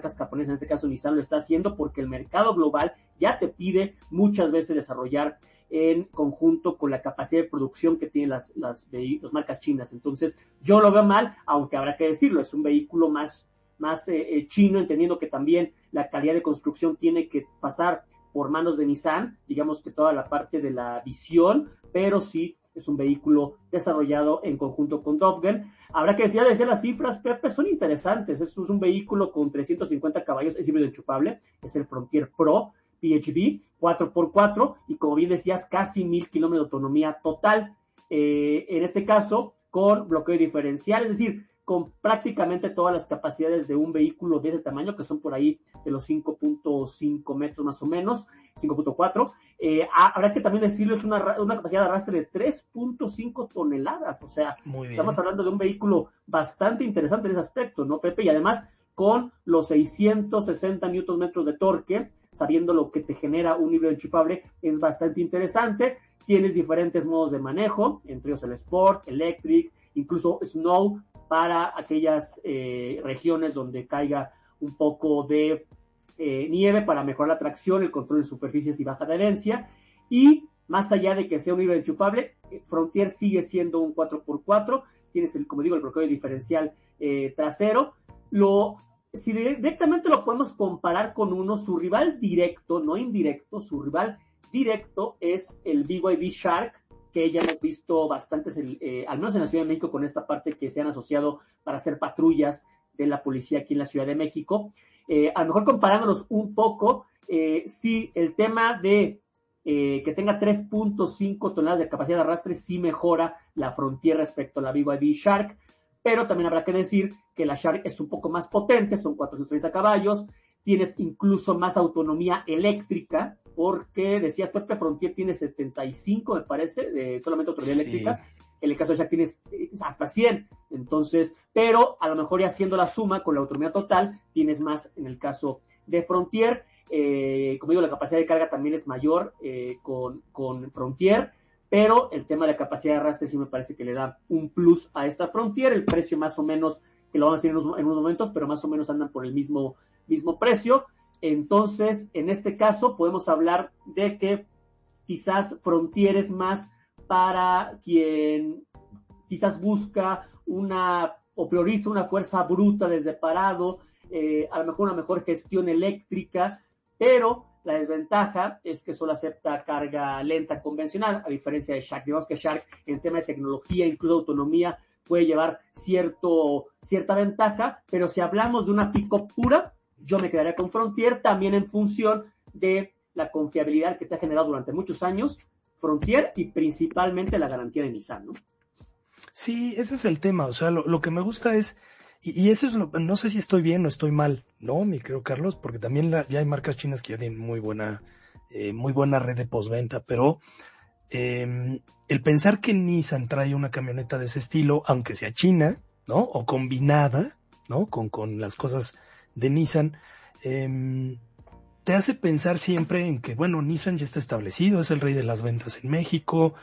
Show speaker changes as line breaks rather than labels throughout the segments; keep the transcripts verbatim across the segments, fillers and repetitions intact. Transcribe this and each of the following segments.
marcas japonesas, en este caso Nissan lo está haciendo porque el mercado global ya te pide muchas veces desarrollar en conjunto con la capacidad de producción que tienen las, las, las marcas chinas. Entonces, yo lo veo mal, aunque habrá que decirlo, es un vehículo más, más eh, eh, chino, entendiendo que también la calidad de construcción tiene que pasar por manos de Nissan, digamos que toda la parte de la visión, pero sí es un vehículo desarrollado en conjunto con Dovgen. Habrá que decir, decir las cifras, Pepe, son interesantes. Es un vehículo con trescientos cincuenta caballos, es híbrido enchufable, es el Frontier Pro P H D, cuatro por cuatro, y como bien decías, casi mil kilómetros de autonomía total. Eh, en este caso, con bloqueo diferencial, es decir, con prácticamente todas las capacidades de un vehículo de ese tamaño, que son por ahí de los cinco punto cinco metros más o menos, cinco punto cuatro. Eh, habrá que también decirlo, es una, una capacidad de arrastre de tres punto cinco toneladas, o sea, estamos hablando de un vehículo bastante interesante en ese aspecto, ¿no, Pepe? Y además, con los seiscientos sesenta newton metros de torque, sabiendo lo que te genera un híbrido enchufable, es bastante interesante. Tienes diferentes modos de manejo, entre ellos el Sport, Electric, incluso Snow, para aquellas eh, regiones donde caiga un poco de eh, nieve para mejorar la tracción, el control de superficies y baja adherencia. Y más allá de que sea un híbrido enchufable, Frontier sigue siendo un cuatro por cuatro, tienes, el, como digo, el bloqueo diferencial eh, trasero. Lo, si directamente lo podemos comparar con uno, su rival directo, no indirecto, su rival directo es el B Y D Shark, que ya hemos visto bastantes, eh, al menos en la Ciudad de México, con esta parte que se han asociado para hacer patrullas de la policía aquí en la Ciudad de México. Eh, a lo mejor comparándolos un poco, eh, sí, el tema de eh, que tenga tres punto cinco toneladas de capacidad de arrastre sí mejora la Frontier respecto a la B Y D Shark, pero también habrá que decir que la Shark es un poco más potente, son cuatrocientos treinta caballos, tienes incluso más autonomía eléctrica, porque decías, Pepe, Frontier tiene setenta y cinco, me parece, de solamente autonomía sí. eléctrica. En el caso de Shark tienes hasta cien. Entonces, pero a lo mejor ya haciendo la suma con la autonomía total, tienes más en el caso de Frontier. Eh, como digo, la capacidad de carga también es mayor eh, con, con Frontier, pero el tema de la capacidad de arrastre sí me parece que le da un plus a esta Frontier. El precio más o menos, que lo vamos a decir en unos, en unos momentos, pero más o menos andan por el mismo, mismo precio. Entonces, en este caso, podemos hablar de que quizás Frontier es más para quien quizás busca una, o prioriza una fuerza bruta desde parado, eh, a lo mejor una mejor gestión eléctrica, pero la desventaja es que solo acepta carga lenta convencional, a diferencia de Shark. Digamos que Shark, en tema de tecnología, incluso autonomía, puede llevar cierto, cierta ventaja, pero si hablamos de una pick-up pura, yo me quedaría con Frontier, también en función de la confiabilidad que te ha generado durante muchos años Frontier y principalmente la garantía de Nissan, ¿no?
Sí, ese es el tema, o sea, lo, lo que me gusta es, y, y eso es lo, no sé si estoy bien o estoy mal, ¿no, mi querido Carlos? Porque también la, ya hay marcas chinas que ya tienen muy buena, eh, muy buena red de postventa, pero eh, el pensar que Nissan trae una camioneta de ese estilo, aunque sea china, ¿no? O combinada, ¿no? Con, con las cosas de Nissan, eh, te hace pensar siempre en que, bueno, Nissan ya está establecido, es el rey de las ventas en México,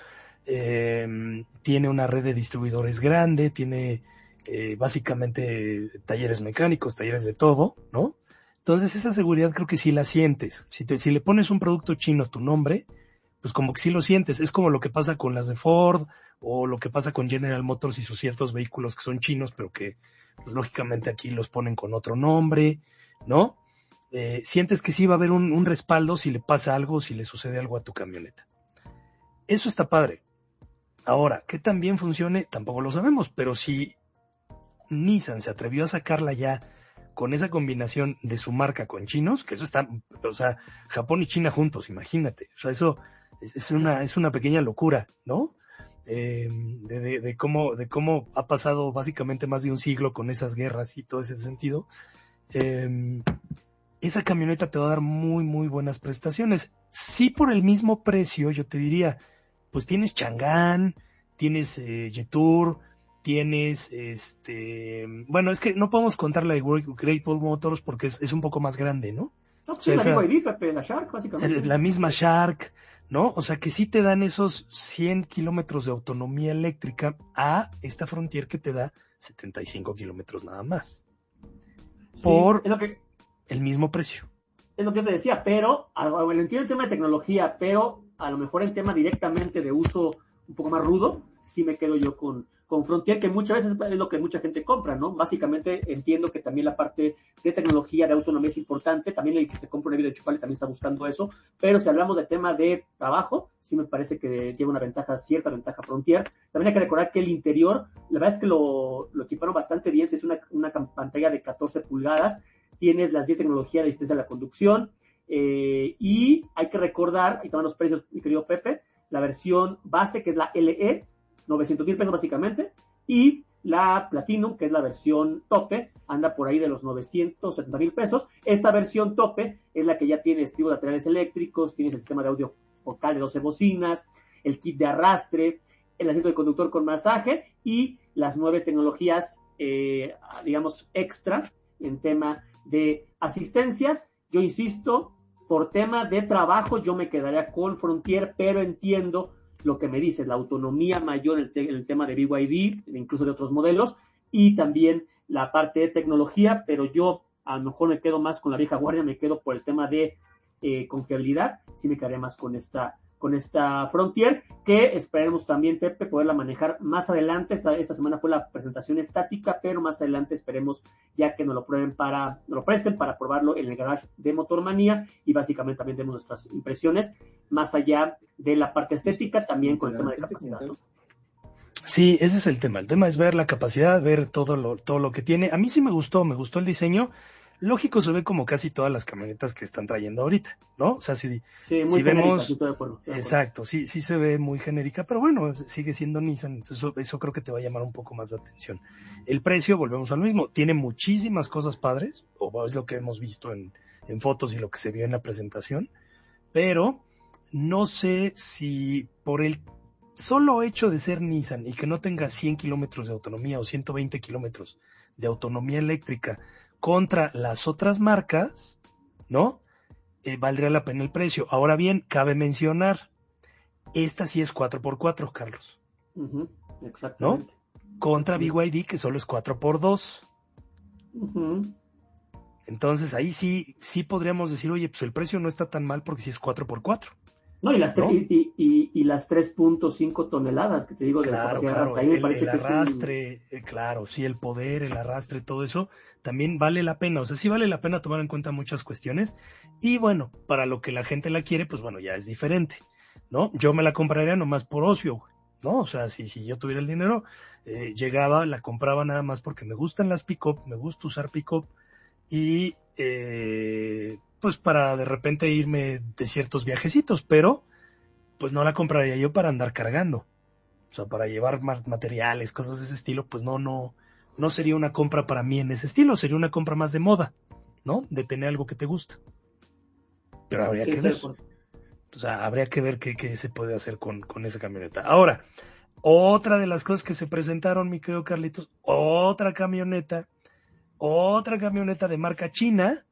eh, tiene una red de distribuidores grande, tiene eh, básicamente talleres mecánicos, talleres de todo, ¿no? Entonces esa seguridad creo que sí la sientes. Si, te, si le pones un producto chino a tu nombre, pues como que sí lo sientes. Es como lo que pasa con las de Ford o lo que pasa con General Motors y sus ciertos vehículos que son chinos, pero que pues lógicamente aquí los ponen con otro nombre, ¿no? Eh, sientes que sí va a haber un, un respaldo si le pasa algo, si le sucede algo a tu camioneta. Eso está padre. Ahora, que también funcione, tampoco lo sabemos, pero si Nissan se atrevió a sacarla ya con esa combinación de su marca con chinos, que eso está, o sea, Japón y China juntos, imagínate. O sea, eso es, es una, es una pequeña locura, ¿no? Eh, de, de, de cómo, de cómo ha pasado básicamente más de un siglo con esas guerras y todo ese sentido. Eh, esa camioneta te va a dar muy, muy buenas prestaciones. Sí, por el mismo precio, yo te diría, pues tienes Chang'an, tienes eh, Jetour, tienes, este, bueno, es que no podemos contar la de Great Wall Motors porque es, es un poco más grande, ¿no?
No, pues o sea, la, esa, misma Pepe, la Shark, básicamente.
La misma Shark, ¿no? O sea, que sí te dan esos cien kilómetros de autonomía eléctrica a esta Frontier que te da setenta y cinco kilómetros nada más.
Sí, por... es lo que...
el mismo precio.
Es lo que yo te decía, pero, bueno, entiendo el tema de tecnología, pero a lo mejor el tema directamente de uso un poco más rudo, sí me quedo yo con, con Frontier, que muchas veces es lo que mucha gente compra, ¿no? Básicamente entiendo que también la parte de tecnología, de autonomía es importante, también el que se compra una vida enchufable también está buscando eso, pero si hablamos del tema de trabajo, sí me parece que lleva una ventaja, cierta ventaja Frontier. También hay que recordar que el interior, la verdad es que lo, lo equiparon bastante bien, es una, una pantalla de catorce pulgadas, tienes las diez tecnologías de asistencia a la conducción, eh, y hay que recordar, ahí toman los precios, mi querido Pepe, la versión base, que es la L E, novecientos mil pesos básicamente, y la Platinum, que es la versión tope, anda por ahí de los novecientos setenta mil pesos. Esta versión tope es la que ya tiene estribos laterales eléctricos, tienes el sistema de audio focal de doce bocinas, el kit de arrastre, el asiento de conductor con masaje y las nueve tecnologías, eh, digamos, extra en tema de asistencia. Yo insisto, por tema de trabajo yo me quedaría con Frontier, pero entiendo lo que me dices, la autonomía mayor en el, te- en el tema de B Y D, incluso de otros modelos, y también la parte de tecnología, pero yo a lo mejor me quedo más con la vieja guardia, me quedo por el tema de eh, confiabilidad, sí me quedaría más con esta con esta Frontier, que esperemos también, Pepe, poderla manejar más adelante. Esta, esta semana fue la presentación estática, pero más adelante esperemos ya que nos lo prueben para, nos lo presten para probarlo en el garage de Motormanía y básicamente también demos nuestras impresiones, más allá de la parte estética, también con el tema de capacidad, ¿no?
Sí, ese es el tema. El tema es ver la capacidad, ver todo lo, todo lo que tiene. A mí sí me gustó, me gustó el diseño. Lógico, se ve como casi todas las camionetas que están trayendo ahorita, ¿no? O sea, si,
Sí, muy
si
genérica,
vemos,
sí, estoy de acuerdo, estoy de acuerdo.
exacto, sí, sí se ve muy genérica, pero bueno, sigue siendo Nissan, entonces eso, eso creo que te va a llamar un poco más la atención. El precio, volvemos al mismo, tiene muchísimas cosas padres, o es lo que hemos visto en, en fotos y lo que se vio en la presentación, pero no sé si por el solo hecho de ser Nissan y que no tenga cien kilómetros de autonomía o ciento veinte kilómetros de autonomía eléctrica contra las otras marcas, ¿no? Eh, valdría la pena el precio. Ahora bien, cabe mencionar, esta sí es cuatro por cuatro, Carlos.
Uh-huh,
¿No?
exactamente.
Contra B Y D, que solo es cuatro por dos.
Uh-huh.
Entonces ahí sí, sí podríamos decir, oye, pues el precio no está tan mal porque sí es cuatro por cuatro.
No, y las,
¿No?
tre- y, y, y las tres punto cinco toneladas que te digo de
Claro,
capacidad de
claro,
arrastre, ahí me
el,
parece
el
que es un...
arrastre, eh, claro, sí, el poder, el arrastre, todo eso, también vale la pena, o sea, sí vale la pena tomar en cuenta muchas cuestiones, y bueno, para lo que la gente la quiere, pues bueno, ya es diferente, ¿no? Yo me la compraría nomás por ocio, güey, ¿no? O sea, si, si yo tuviera el dinero, eh, llegaba, la compraba nada más porque me gustan las pick-up, me gusta usar pick-up, y eh, pues para de repente irme de ciertos viajecitos, pero pues no la compraría yo para andar cargando. O sea, para llevar materiales, cosas de ese estilo, pues no, no, no sería una compra para mí en ese estilo, sería una compra más de moda, ¿no? De tener algo que te gusta. Pero habría
Sí,
que ver. O sea, habría que ver qué, qué se puede hacer con, con esa camioneta. Ahora, otra de las cosas que se presentaron, mi querido Carlitos, otra camioneta, otra camioneta de marca china,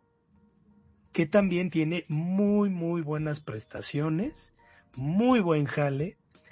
que también tiene muy, muy buenas prestaciones, muy buen jale.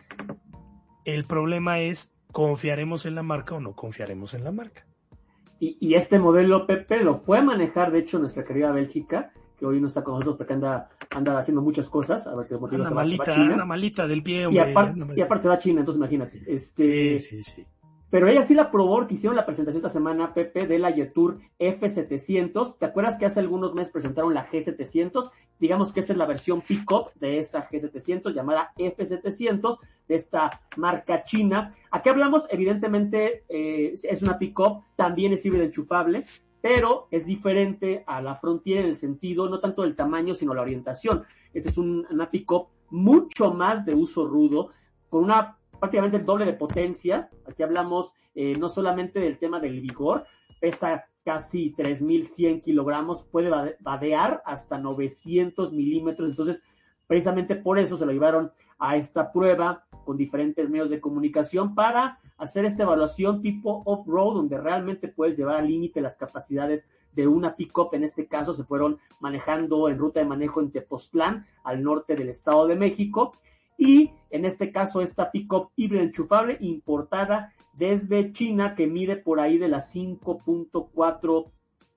El problema es, ¿confiaremos en la marca o no confiaremos en la marca?
Y, y este modelo, Pepe, lo fue a manejar, de hecho, nuestra querida Bélgica, que hoy no está con nosotros porque anda, anda haciendo muchas cosas, a ver qué motivo
Anda
se va, se va a
malita,
China.
anda malita del pie,
Y
hombre.
aparte,
Anda
y aparte se va a China, entonces imagínate.
Sí,
Este,
sí, sí.
Pero ella sí la probó, que hicieron la presentación esta semana, Pepe, de la Yetur F setecientos. ¿Te acuerdas que hace algunos meses presentaron la G setecientos? Digamos que esta es la versión pick-up de esa G setecientos, llamada F setecientos, de esta marca china. Aquí hablamos, evidentemente, eh, es una pick-up, también es híbrida enchufable, pero es diferente a la Frontier en el sentido, no tanto del tamaño, sino la orientación. Esta es un, una pick-up mucho más de uso rudo, con una prácticamente el doble de potencia. Aquí hablamos eh, no solamente del tema del vigor, pesa casi tres mil cien kilogramos, puede vadear hasta novecientos milímetros, entonces precisamente por eso se lo llevaron a esta prueba con diferentes medios de comunicación para hacer esta evaluación tipo off-road, donde realmente puedes llevar al límite las capacidades de una pick-up. En este caso se fueron manejando en ruta de manejo en Tepoztlán, al norte del Estado de México, y en este caso esta pick-up híbrida enchufable importada desde China, que mide por ahí de las cinco punto cuatro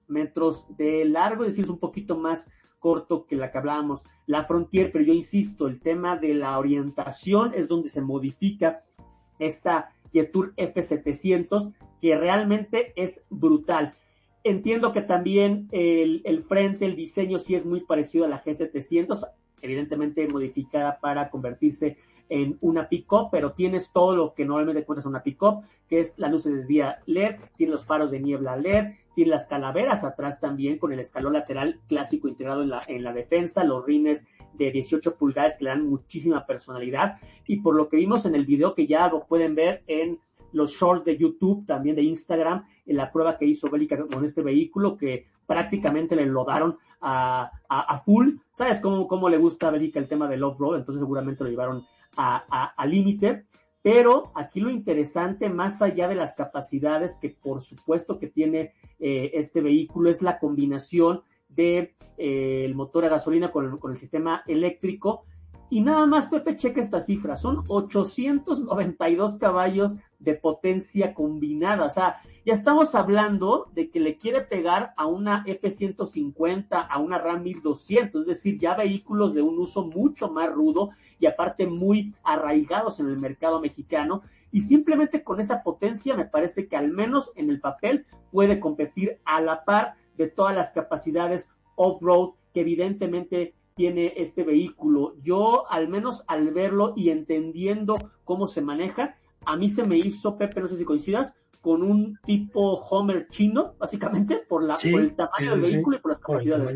metros de largo, es decir, es un poquito más corto que la que hablábamos, la Frontier, pero yo insisto, el tema de la orientación es donde se modifica esta Jetour F setecientos, que realmente es brutal. Entiendo que también el, el frente, el diseño sí es muy parecido a la G setecientos, evidentemente modificada para convertirse en una pick-up, pero tienes todo lo que normalmente encuentras en una pick-up, que es las luces de día L E D, tiene los faros de niebla L E D, tiene las calaveras atrás también con el escalón lateral clásico integrado en la, en la defensa, los rines de dieciocho pulgadas que le dan muchísima personalidad, y por lo que vimos en el video, que ya lo pueden ver en los shorts de YouTube, también de Instagram, en la prueba que hizo Bélica con este vehículo, que prácticamente le lodaron a, a, a full. ¿Sabes cómo, cómo le gusta a Bélica el tema del off-road? Entonces seguramente lo llevaron a, a, a límite. Pero aquí lo interesante, más allá de las capacidades que por supuesto que tiene eh, este vehículo, es la combinación de eh, el motor a gasolina con el, con el sistema eléctrico. Y nada más, Pepe, checa esta cifra, son ochocientos noventa y dos caballos de potencia combinada. O sea, ya estamos hablando de que le quiere pegar a una F ciento cincuenta, a una Ram mil doscientos, es decir, ya vehículos de un uso mucho más rudo y aparte muy arraigados en el mercado mexicano. Y simplemente con esa potencia me parece que al menos en el papel puede competir a la par de todas las capacidades off-road que evidentemente tiene este vehículo. Yo, al menos al verlo y entendiendo cómo se maneja, a mí se me hizo, Pepe, no sé si coincidas, con un tipo Homer chino, básicamente, por, la,
sí,
por el tamaño
sí,
del
sí,
vehículo y por las
por
capacidades.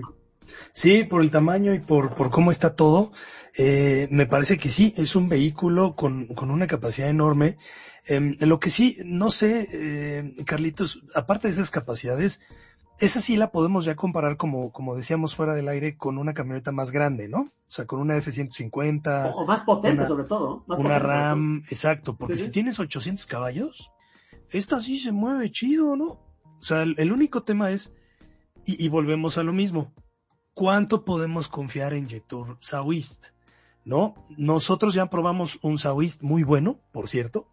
Sí, por el tamaño y por, por cómo está todo. Eh, me parece que sí, es un vehículo con, con una capacidad enorme. Eh, lo que sí, no sé, eh, Carlitos, aparte de esas capacidades, esa sí la podemos ya comparar, como, como decíamos fuera del aire, con una camioneta más grande, ¿no? O sea, con una F ciento cincuenta.
O, o más potente,
una,
sobre todo. Más
una
potente, sobre todo.
RAM, exacto, porque
Sí, sí.
si tienes ochocientos caballos, esta sí se mueve chido, ¿no? O sea, el, el único tema es, y, y volvemos a lo mismo, ¿cuánto podemos confiar en Jetour Sawist? ¿No? Nosotros ya probamos un Sawist muy bueno, por cierto,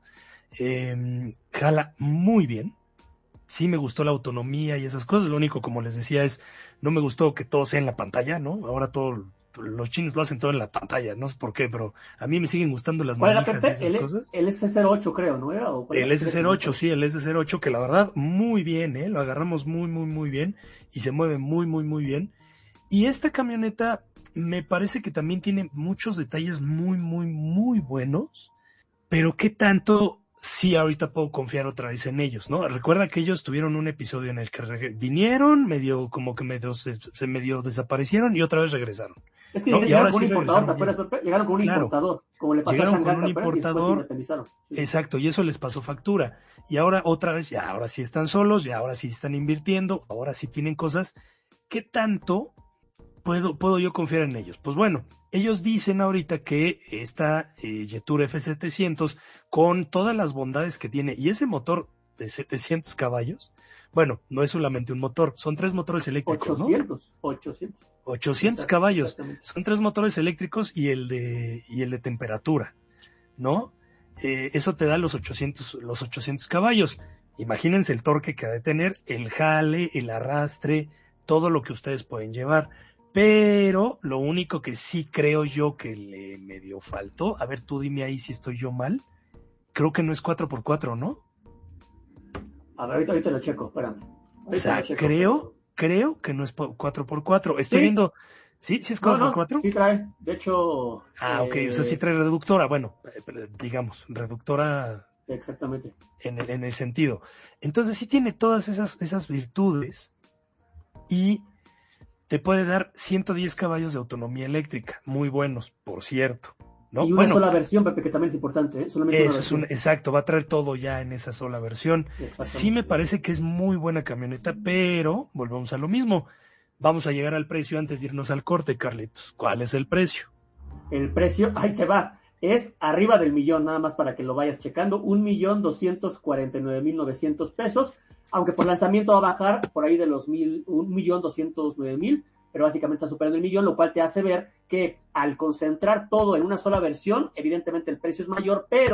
eh, jala muy bien. Sí me gustó la autonomía y esas cosas. Lo único, como les decía, es no me gustó que todo sea en la pantalla, ¿no? Ahora todo, los chinos lo hacen todo en la pantalla, no sé por qué, pero a mí me siguen gustando las
¿Cuál era,
manijas y
Pepe?
esas
El,
cosas.
el S cero ocho, creo, ¿no era? ¿O cuál
El
era?
S cero ocho, sí, el S cero ocho, que la verdad, muy bien, ¿eh? Lo agarramos muy, muy, muy bien y se mueve muy, muy, muy bien. Y esta camioneta me parece que también tiene muchos detalles muy, muy, muy buenos, pero ¿qué tanto sí ahorita puedo confiar otra vez en ellos, ¿no? Recuerda que ellos tuvieron un episodio en el que reg- vinieron, medio, como que medio se, se medio desaparecieron y otra vez regresaron,
Es que
¿no? Y
llegaron
ahora
con
sí
un importador, ¿te
regresaron
acuerdas,
bien.
Pepe? Llegaron con un
Claro,
importador, como le pasó a
llegaron con
Shanghai,
un
¿te acuerdas? Y después se
importador,
independizaron. Sí.
exacto, y eso les pasó factura. Y ahora otra vez, ya ahora sí están solos, ya ahora sí están invirtiendo, ahora sí tienen cosas. ¿Qué tanto puedo, puedo yo confiar en ellos? Pues bueno, ellos dicen ahorita que esta eh, Jetour F setecientos, con todas las bondades que tiene, y ese motor de setecientos caballos, bueno, no es solamente un motor, son tres motores eléctricos, ¿no?
ochocientos, ochocientos.
ochocientos
Exacto,
caballos,
exactamente.
son tres motores eléctricos y el de, y el de temperatura, ¿no? Eh, eso te da los ochocientos, los ochocientos caballos. Imagínense el torque que ha de tener, el jale, el arrastre, todo lo que ustedes pueden llevar. Pero lo único que sí creo yo que le medio faltó, a ver, tú dime ahí si estoy yo mal, creo que no es cuatro por cuatro, ¿no?
A ver, ahorita, ahorita lo checo, espérame. Ahorita
O sea,
lo checo,
creo,
pero...
creo que no es cuatro por cuatro. Estoy
Sí,
viendo, ¿sí? ¿Sí es
no,
cuatro por
no,
cuatro?
sí trae. De hecho,
Ah, ok, o sea, sí
eh,
trae reductora, bueno, eh, digamos, reductora
exactamente.
en el, en el sentido. Entonces sí tiene todas esas, esas virtudes y te puede dar ciento diez caballos de autonomía eléctrica, muy buenos, por cierto, ¿no?
Y una
Bueno,
sola versión, Pepe, que también es importante, ¿eh? Solamente una
eso es un,
versión.
exacto, va a traer todo ya en esa sola versión. Sí me
Exactamente.
parece que es muy buena camioneta, pero volvemos a lo mismo. Vamos a llegar al precio antes de irnos al corte, Carlitos. ¿Cuál es el precio?
El precio, ahí te va, es arriba del millón, nada más para que lo vayas checando, un millón doscientos cuarenta y nueve mil novecientos pesos, aunque por lanzamiento va a bajar por ahí de los mil, un millón doscientos nueve mil, pero básicamente está superando el millón, lo cual te hace ver que al concentrar todo en una sola versión, evidentemente el precio es mayor, pero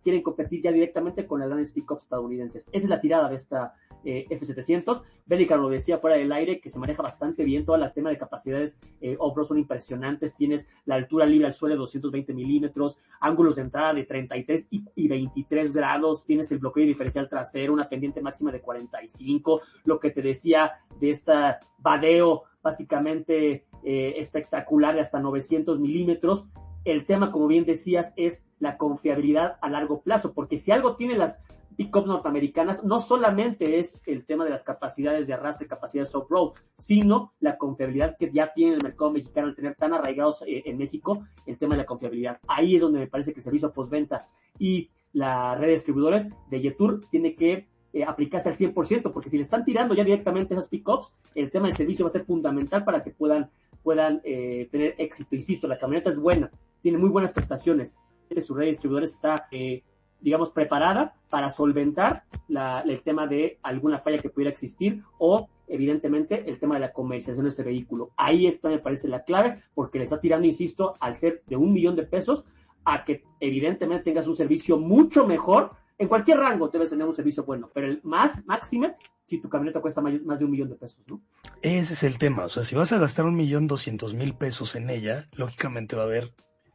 quieren competir ya directamente con las grandes pickups estadounidenses. Esa es la tirada de esta eh, F setecientos. Bélica lo decía fuera del aire, que se maneja bastante bien. Todo el tema de capacidades eh, off-road son impresionantes. Tienes la altura libre al suelo de doscientos veinte milímetros, ángulos de entrada de treinta y tres y, y veintitrés grados, tienes el bloqueo diferencial trasero, una pendiente máxima de cuarenta y cinco, lo que te decía de esta vadeo básicamente eh, espectacular de hasta novecientos milímetros. El tema, como bien decías, es la confiabilidad a largo plazo, porque si algo tienen las pickups norteamericanas, no solamente es el tema de las capacidades de arrastre, capacidades off-road, sino la confiabilidad que ya tiene el mercado mexicano al tener tan arraigados eh, en México, el tema de la confiabilidad. Ahí es donde me parece que el servicio postventa y la red de distribuidores de Jetour tiene que eh, aplicarse al cien por ciento, porque si le están tirando ya directamente esas pickups, el tema del servicio va a ser fundamental para que puedan, puedan eh, tener éxito. Insisto, la camioneta es buena, tiene muy buenas prestaciones, su red de distribuidores está, eh, digamos, preparada para solventar la, el tema de alguna falla que pudiera existir o, evidentemente, el tema de la comercialización de este vehículo. Ahí está, me parece, la clave, porque le está tirando, insisto, al ser de un millón de pesos, a que evidentemente tengas un servicio mucho mejor. En cualquier rango debes tener un servicio bueno, pero el más máximo si tu camioneta cuesta más de un millón de pesos, ¿no?
Ese es el tema. O sea, si vas a gastar un millón doscientos mil pesos en ella, lógicamente va a haber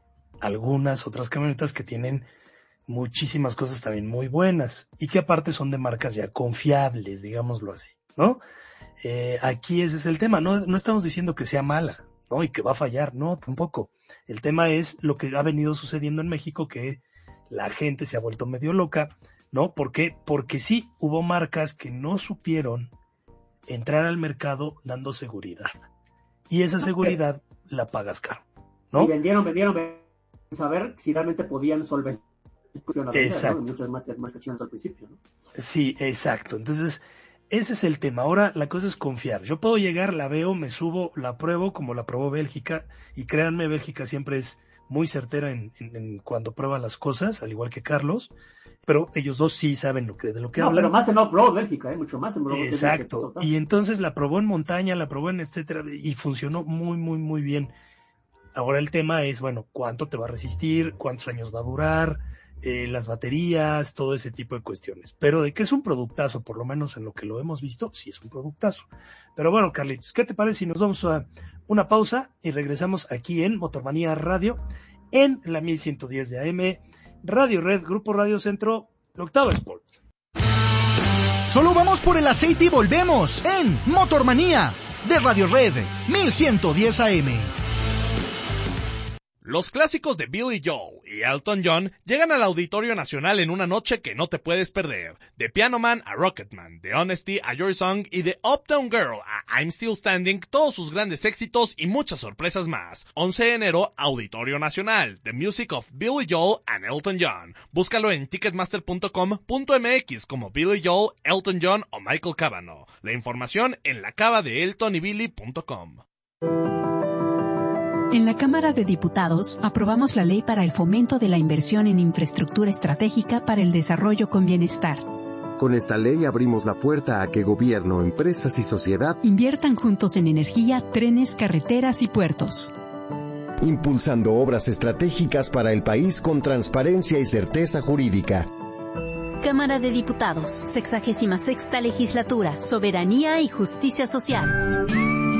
algunas otras camionetas que tienen muchísimas cosas también muy buenas y que aparte son de marcas ya confiables, digámoslo así, ¿no? Eh, aquí ese es el tema. No, no estamos diciendo que sea mala, ¿no? Y que va a fallar, no, tampoco. El tema es lo que ha venido sucediendo en México, que la gente se ha vuelto medio loca, ¿no? ¿Por qué? Porque sí hubo marcas que no supieron entrar al mercado dando seguridad. Y esa seguridad la pagas caro, ¿no?
Y vendieron, vendieron, vendieron saber si realmente podían solventar.
Exacto.
¿no? Muchas marcas, marcas chinas al principio, ¿no?
Sí, exacto. Entonces, ese es el tema. Ahora la cosa es confiar. Yo puedo llegar, la veo, me subo, la pruebo como la probó Bélgica, y créanme, Bélgica siempre es muy certera en, en, en cuando prueba las cosas, al igual que Carlos, pero ellos dos sí saben lo que, de lo que
no,
hablan.
Pero más en off-road, Bélgica, ¿eh? Mucho más en off-road.
Exacto. Y entonces la probó en montaña, la probó en etcétera, y funcionó muy, muy, muy bien. Ahora el tema es, bueno, ¿cuánto te va a resistir? ¿Cuántos años va a durar? Eh, las baterías, todo ese tipo de cuestiones. Pero de que es un productazo, por lo menos en lo que lo hemos visto, sí es un productazo. Pero bueno, Carlitos, ¿qué te parece si nos vamos a una pausa y regresamos aquí en Motormanía Radio, en la mil ciento diez de A M, Radio Red, Grupo Radio Centro, la Octava Sport?
Solo vamos por el aceite y volvemos en Motormanía de Radio Red, mil ciento diez A M.
Los clásicos de Billy Joel y Elton John llegan al Auditorio Nacional en una noche que no te puedes perder. De Piano Man a Rocketman, de Honesty a Your Song y de Uptown Girl a I'm Still Standing, todos sus grandes éxitos y muchas sorpresas más. once de enero, Auditorio Nacional, The Music of Billy Joel and Elton John. Búscalo en ticketmaster punto com punto m x como Billy Joel, Elton John o Michael Cavanaugh. La información en la cava de elton y billy punto com.
En la Cámara de Diputados aprobamos la Ley para el Fomento de la Inversión en Infraestructura Estratégica para el Desarrollo con Bienestar.
Con esta ley abrimos la puerta a que gobierno, empresas y sociedad
inviertan juntos en energía, trenes, carreteras y puertos,
impulsando obras estratégicas para el país con transparencia y certeza jurídica.
Cámara de Diputados, sexagésima sexta Legislatura, Soberanía y Justicia Social.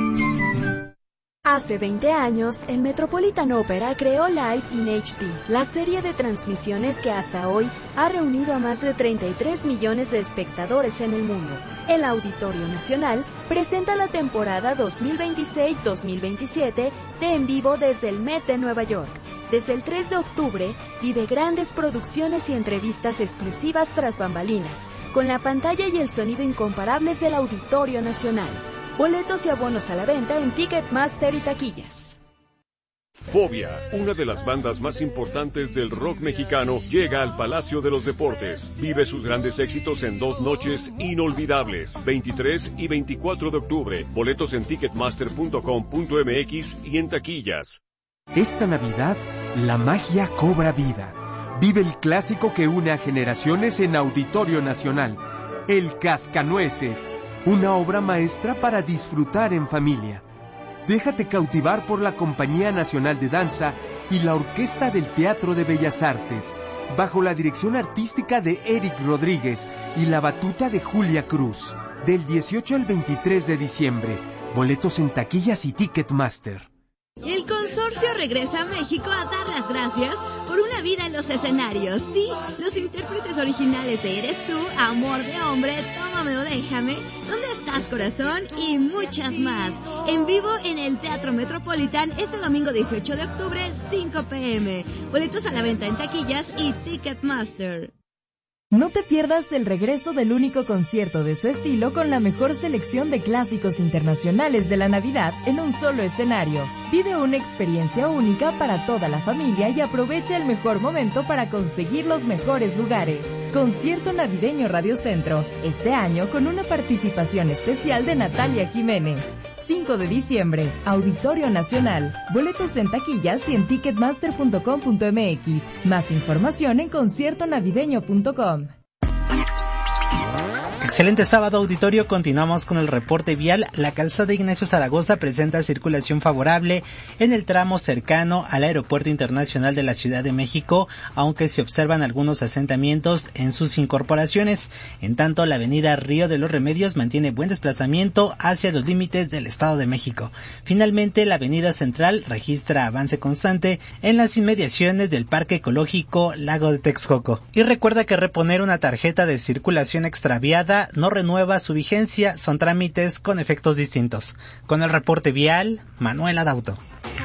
Hace veinte años, el Metropolitan Opera creó Live in H D, la serie de transmisiones que hasta hoy ha reunido a más de treinta y tres millones de espectadores en el mundo. El Auditorio Nacional presenta la temporada dos mil veintiséis dos mil veintisiete de En Vivo desde el Met de Nueva York. Desde el tres de octubre, vive grandes producciones y entrevistas exclusivas tras bambalinas, con la pantalla y el sonido incomparables del Auditorio Nacional. Boletos y abonos a la venta en Ticketmaster y taquillas.
Fobia, una de las bandas más importantes del rock mexicano, llega al Palacio de los Deportes. Vive sus grandes éxitos en dos noches inolvidables, veintitrés y veinticuatro de octubre. Boletos en ticketmaster punto com punto m x y en taquillas.
Esta Navidad, la magia cobra vida. Vive el clásico que une a generaciones en Auditorio Nacional, El Cascanueces. Una obra maestra para disfrutar en familia. Déjate cautivar por la Compañía Nacional de Danza y la Orquesta del Teatro de Bellas Artes. bajo la dirección artística de Eric Rodríguez y la batuta de Julia Cruz. Del dieciocho al veintitrés de diciembre, boletos en taquillas y Ticketmaster.
El consorcio regresa a México a dar las gracias por una vida en los escenarios. Sí, los intérpretes originales de Eres Tú, Amor de Hombre, Tómame o Déjame, ¿Dónde estás, corazón? Y muchas más. En vivo en el Teatro Metropolitan este domingo dieciocho de octubre, cinco pe eme. Boletos a la venta en taquillas y Ticketmaster.
No te pierdas el regreso del único concierto de su estilo con la mejor selección de clásicos internacionales de la Navidad en un solo escenario. Vive una experiencia única para toda la familia y aprovecha el mejor momento para conseguir los mejores lugares. Concierto Navideño Radio Centro, este año con una participación especial de Natalia Jiménez. cinco de diciembre, Auditorio Nacional. Boletos en taquillas y en ticketmaster punto com punto eme equis. Más información en concierto navideño punto com.
Excelente sábado, auditorio. Continuamos con el reporte vial. La calzada Ignacio Zaragoza presenta circulación favorable en el tramo cercano al Aeropuerto Internacional de la Ciudad de México, aunque se observan algunos asentamientos en sus incorporaciones. En tanto, la avenida Río de los Remedios mantiene buen desplazamiento hacia los límites del Estado de México. Finalmente, la avenida Central registra avance constante en las inmediaciones del Parque Ecológico Lago de Texcoco. Y recuerda que reponer una tarjeta de circulación extraviada no renueva su vigencia, son trámites con efectos distintos. Con el reporte vial, Manuel Adauto.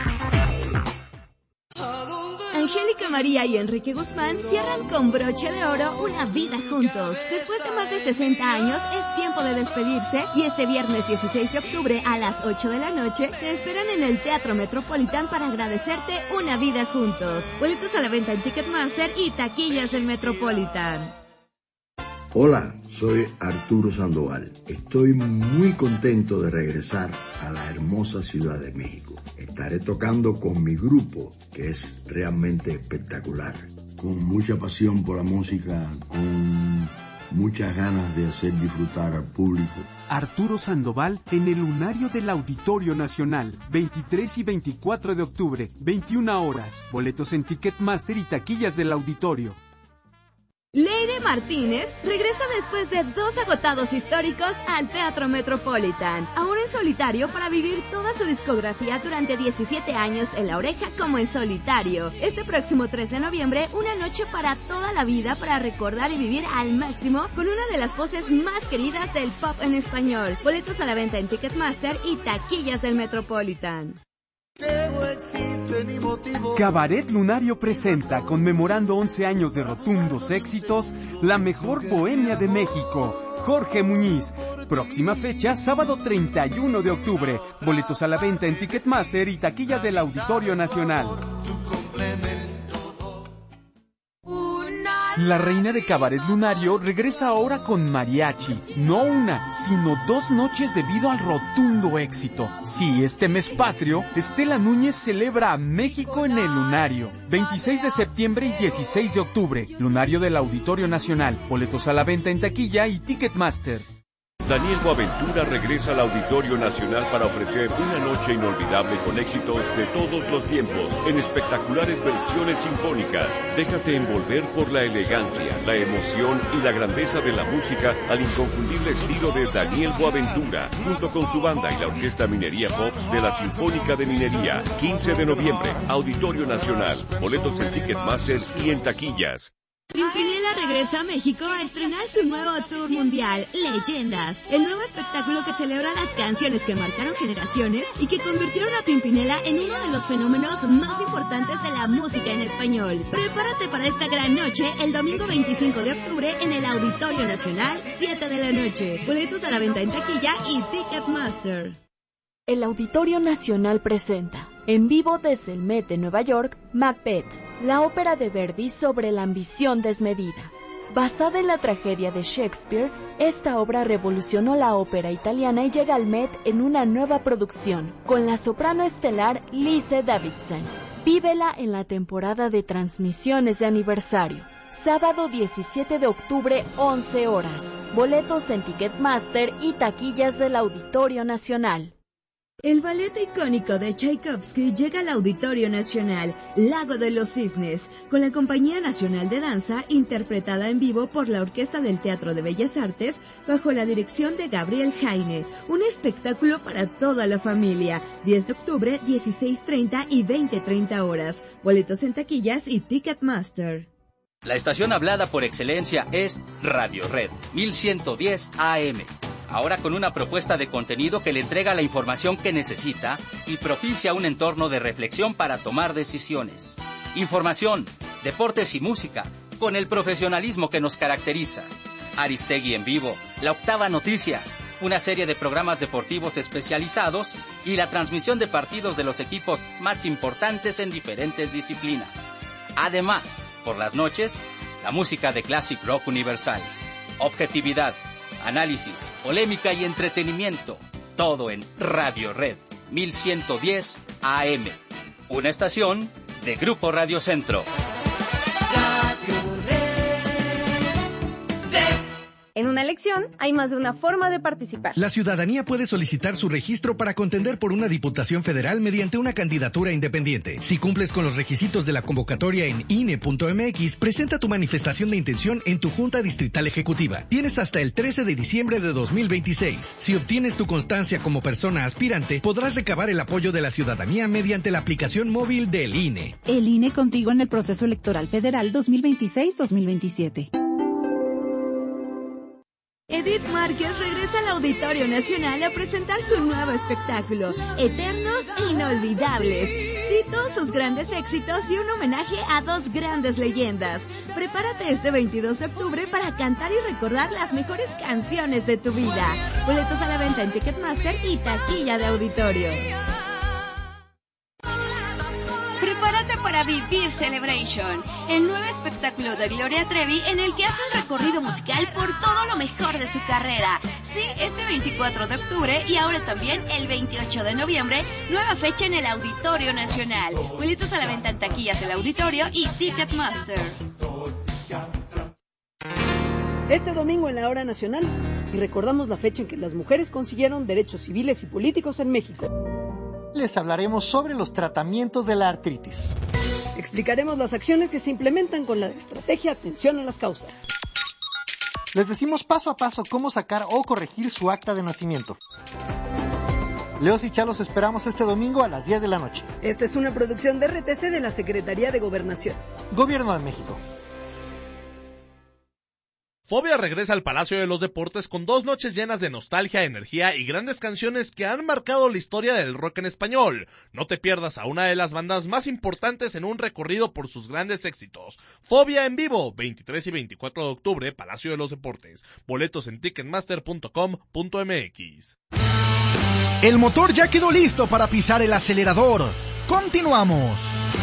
Angélica María y Enrique Guzmán cierran con broche de oro una vida juntos. Después de más de sesenta años, es tiempo de despedirse y este viernes dieciséis de octubre a las ocho de la noche te esperan en el Teatro Metropolitan para agradecerte una vida juntos. Boletos a la venta en Ticketmaster y taquillas del Metropolitan.
Hola, soy Arturo Sandoval. Estoy muy contento de regresar a la hermosa Ciudad de México. Estaré tocando con mi grupo, que es realmente espectacular. Con mucha pasión por la música, con muchas ganas de hacer disfrutar al público.
Arturo Sandoval en el Lunario del Auditorio Nacional, veintitrés y veinticuatro de octubre, veintiuna horas. Boletos en Ticketmaster y taquillas del auditorio.
Leire Martínez regresa después de dos agotados históricos al Teatro Metropolitan, ahora en solitario para vivir toda su discografía durante diecisiete años en La Oreja como en solitario. Este próximo tres de noviembre, una noche para toda la vida para recordar y vivir al máximo con una de las voces más queridas del pop en español. Boletos a la venta en Ticketmaster y taquillas del Metropolitan.
Cabaret Lunario presenta, conmemorando once años de rotundos éxitos, la mejor bohemia de México, Jorge Muñiz. Próxima fecha, sábado treinta y uno de octubre. Boletos a la venta en Ticketmaster y taquilla del Auditorio Nacional. La reina de Cabaret Lunario regresa ahora con mariachi. No una, sino dos noches debido al rotundo éxito. Sí, este mes patrio, Estela Núñez celebra a México en el Lunario. veintiséis de septiembre y dieciséis de octubre. Lunario del Auditorio Nacional. Boletos a la venta en taquilla y Ticketmaster.
Daniel Boaventura regresa al Auditorio Nacional para ofrecer una noche inolvidable con éxitos de todos los tiempos, en espectaculares versiones sinfónicas. Déjate envolver por la elegancia, la emoción y la grandeza de la música al inconfundible estilo de Daniel Boaventura, junto con su banda y la Orquesta Minería Pops de la Sinfónica de Minería. quince de noviembre, Auditorio Nacional. Boletos en Ticketmaster y en taquillas.
Pimpinela regresa a México a estrenar su nuevo tour mundial, Leyendas, el nuevo espectáculo que celebra las canciones que marcaron generaciones y que convirtieron a Pimpinela en uno de los fenómenos más importantes de la música en español. Prepárate para esta gran noche el domingo veinticinco de octubre en el Auditorio Nacional, siete de la noche. Boletos a la venta en taquilla y Ticketmaster.
El Auditorio Nacional presenta, en vivo desde el Met de Nueva York, Macbeth, la ópera de Verdi sobre la ambición desmedida. Basada en la tragedia de Shakespeare, esta obra revolucionó la ópera italiana y llega al Met en una nueva producción, con la soprano estelar Lise Davidson. Vívela en la temporada de transmisiones de aniversario. Sábado diecisiete de octubre, once horas. Boletos en Ticketmaster y taquillas del Auditorio Nacional.
El ballet icónico de Tchaikovsky llega al Auditorio Nacional, Lago de los Cisnes, con la Compañía Nacional de Danza, interpretada en vivo por la Orquesta del Teatro de Bellas Artes, bajo la dirección de Gabriel Jaine. Un espectáculo para toda la familia. diez de octubre, dieciséis treinta y veinte treinta horas. Boletos en taquillas y Ticketmaster.
La estación hablada por excelencia es Radio Red, mil ciento diez A M. Ahora con una propuesta de contenido que le entrega la información que necesita y propicia un entorno de reflexión para tomar decisiones. Información, deportes y música, con el profesionalismo que nos caracteriza. Aristegui en vivo, La Octava Noticias, una serie de programas deportivos especializados y la transmisión de partidos de los equipos más importantes en diferentes disciplinas. Además, por las noches, la música de Classic Rock Universal. Objetividad, análisis, polémica y entretenimiento. Todo en Radio Red, mil ciento diez A M. Una estación de Grupo Radio Centro.
En una elección hay más de una forma de participar.
La ciudadanía puede solicitar su registro para contender por una diputación federal mediante una candidatura independiente. Si cumples con los requisitos de la convocatoria en I N E punto M X, presenta tu manifestación de intención en tu Junta Distrital Ejecutiva. Tienes hasta el trece de diciembre de dos mil veintiséis. Si obtienes tu constancia como persona aspirante, podrás recabar el apoyo de la ciudadanía mediante la aplicación móvil del I N E.
El I N E contigo en el proceso electoral federal dos mil veintiséis dos mil veintisiete.
Edith Márquez regresa al Auditorio Nacional a presentar su nuevo espectáculo, Eternos e Inolvidables. Cito sus grandes éxitos y un homenaje a dos grandes leyendas. Prepárate este veintidós de octubre para cantar y recordar las mejores canciones de tu vida. Boletos a la venta en Ticketmaster y taquilla de auditorio. Prepárate para vivir Celebration, el nuevo espectáculo de Gloria Trevi en el que hace un recorrido musical por todo lo mejor de su carrera. Sí, este veinticuatro de octubre y ahora también el veintiocho de noviembre, nueva fecha en el Auditorio Nacional. Boletos a la venta en taquillas del auditorio y Ticketmaster.
Este domingo en la Hora Nacional, y recordamos la fecha en que las mujeres consiguieron derechos civiles y políticos en México.
Les hablaremos sobre los tratamientos de la artritis.
Explicaremos las acciones que se implementan con la estrategia Atención a las Causas.
Les decimos paso a paso cómo sacar o corregir su acta de nacimiento. Leos y Chalos esperamos este domingo a las diez de la noche.
Esta es una producción de R T C de la Secretaría de Gobernación.
Gobierno de México.
Fobia regresa al Palacio de los Deportes con dos noches llenas de nostalgia, energía y grandes canciones que han marcado la historia del rock en español. No te pierdas a una de las bandas más importantes en un recorrido por sus grandes éxitos. Fobia en vivo, veintitrés y veinticuatro de octubre, Palacio de los Deportes. Boletos en ticketmaster punto com punto m x.
El motor ya quedó listo para pisar el acelerador. Continuamos.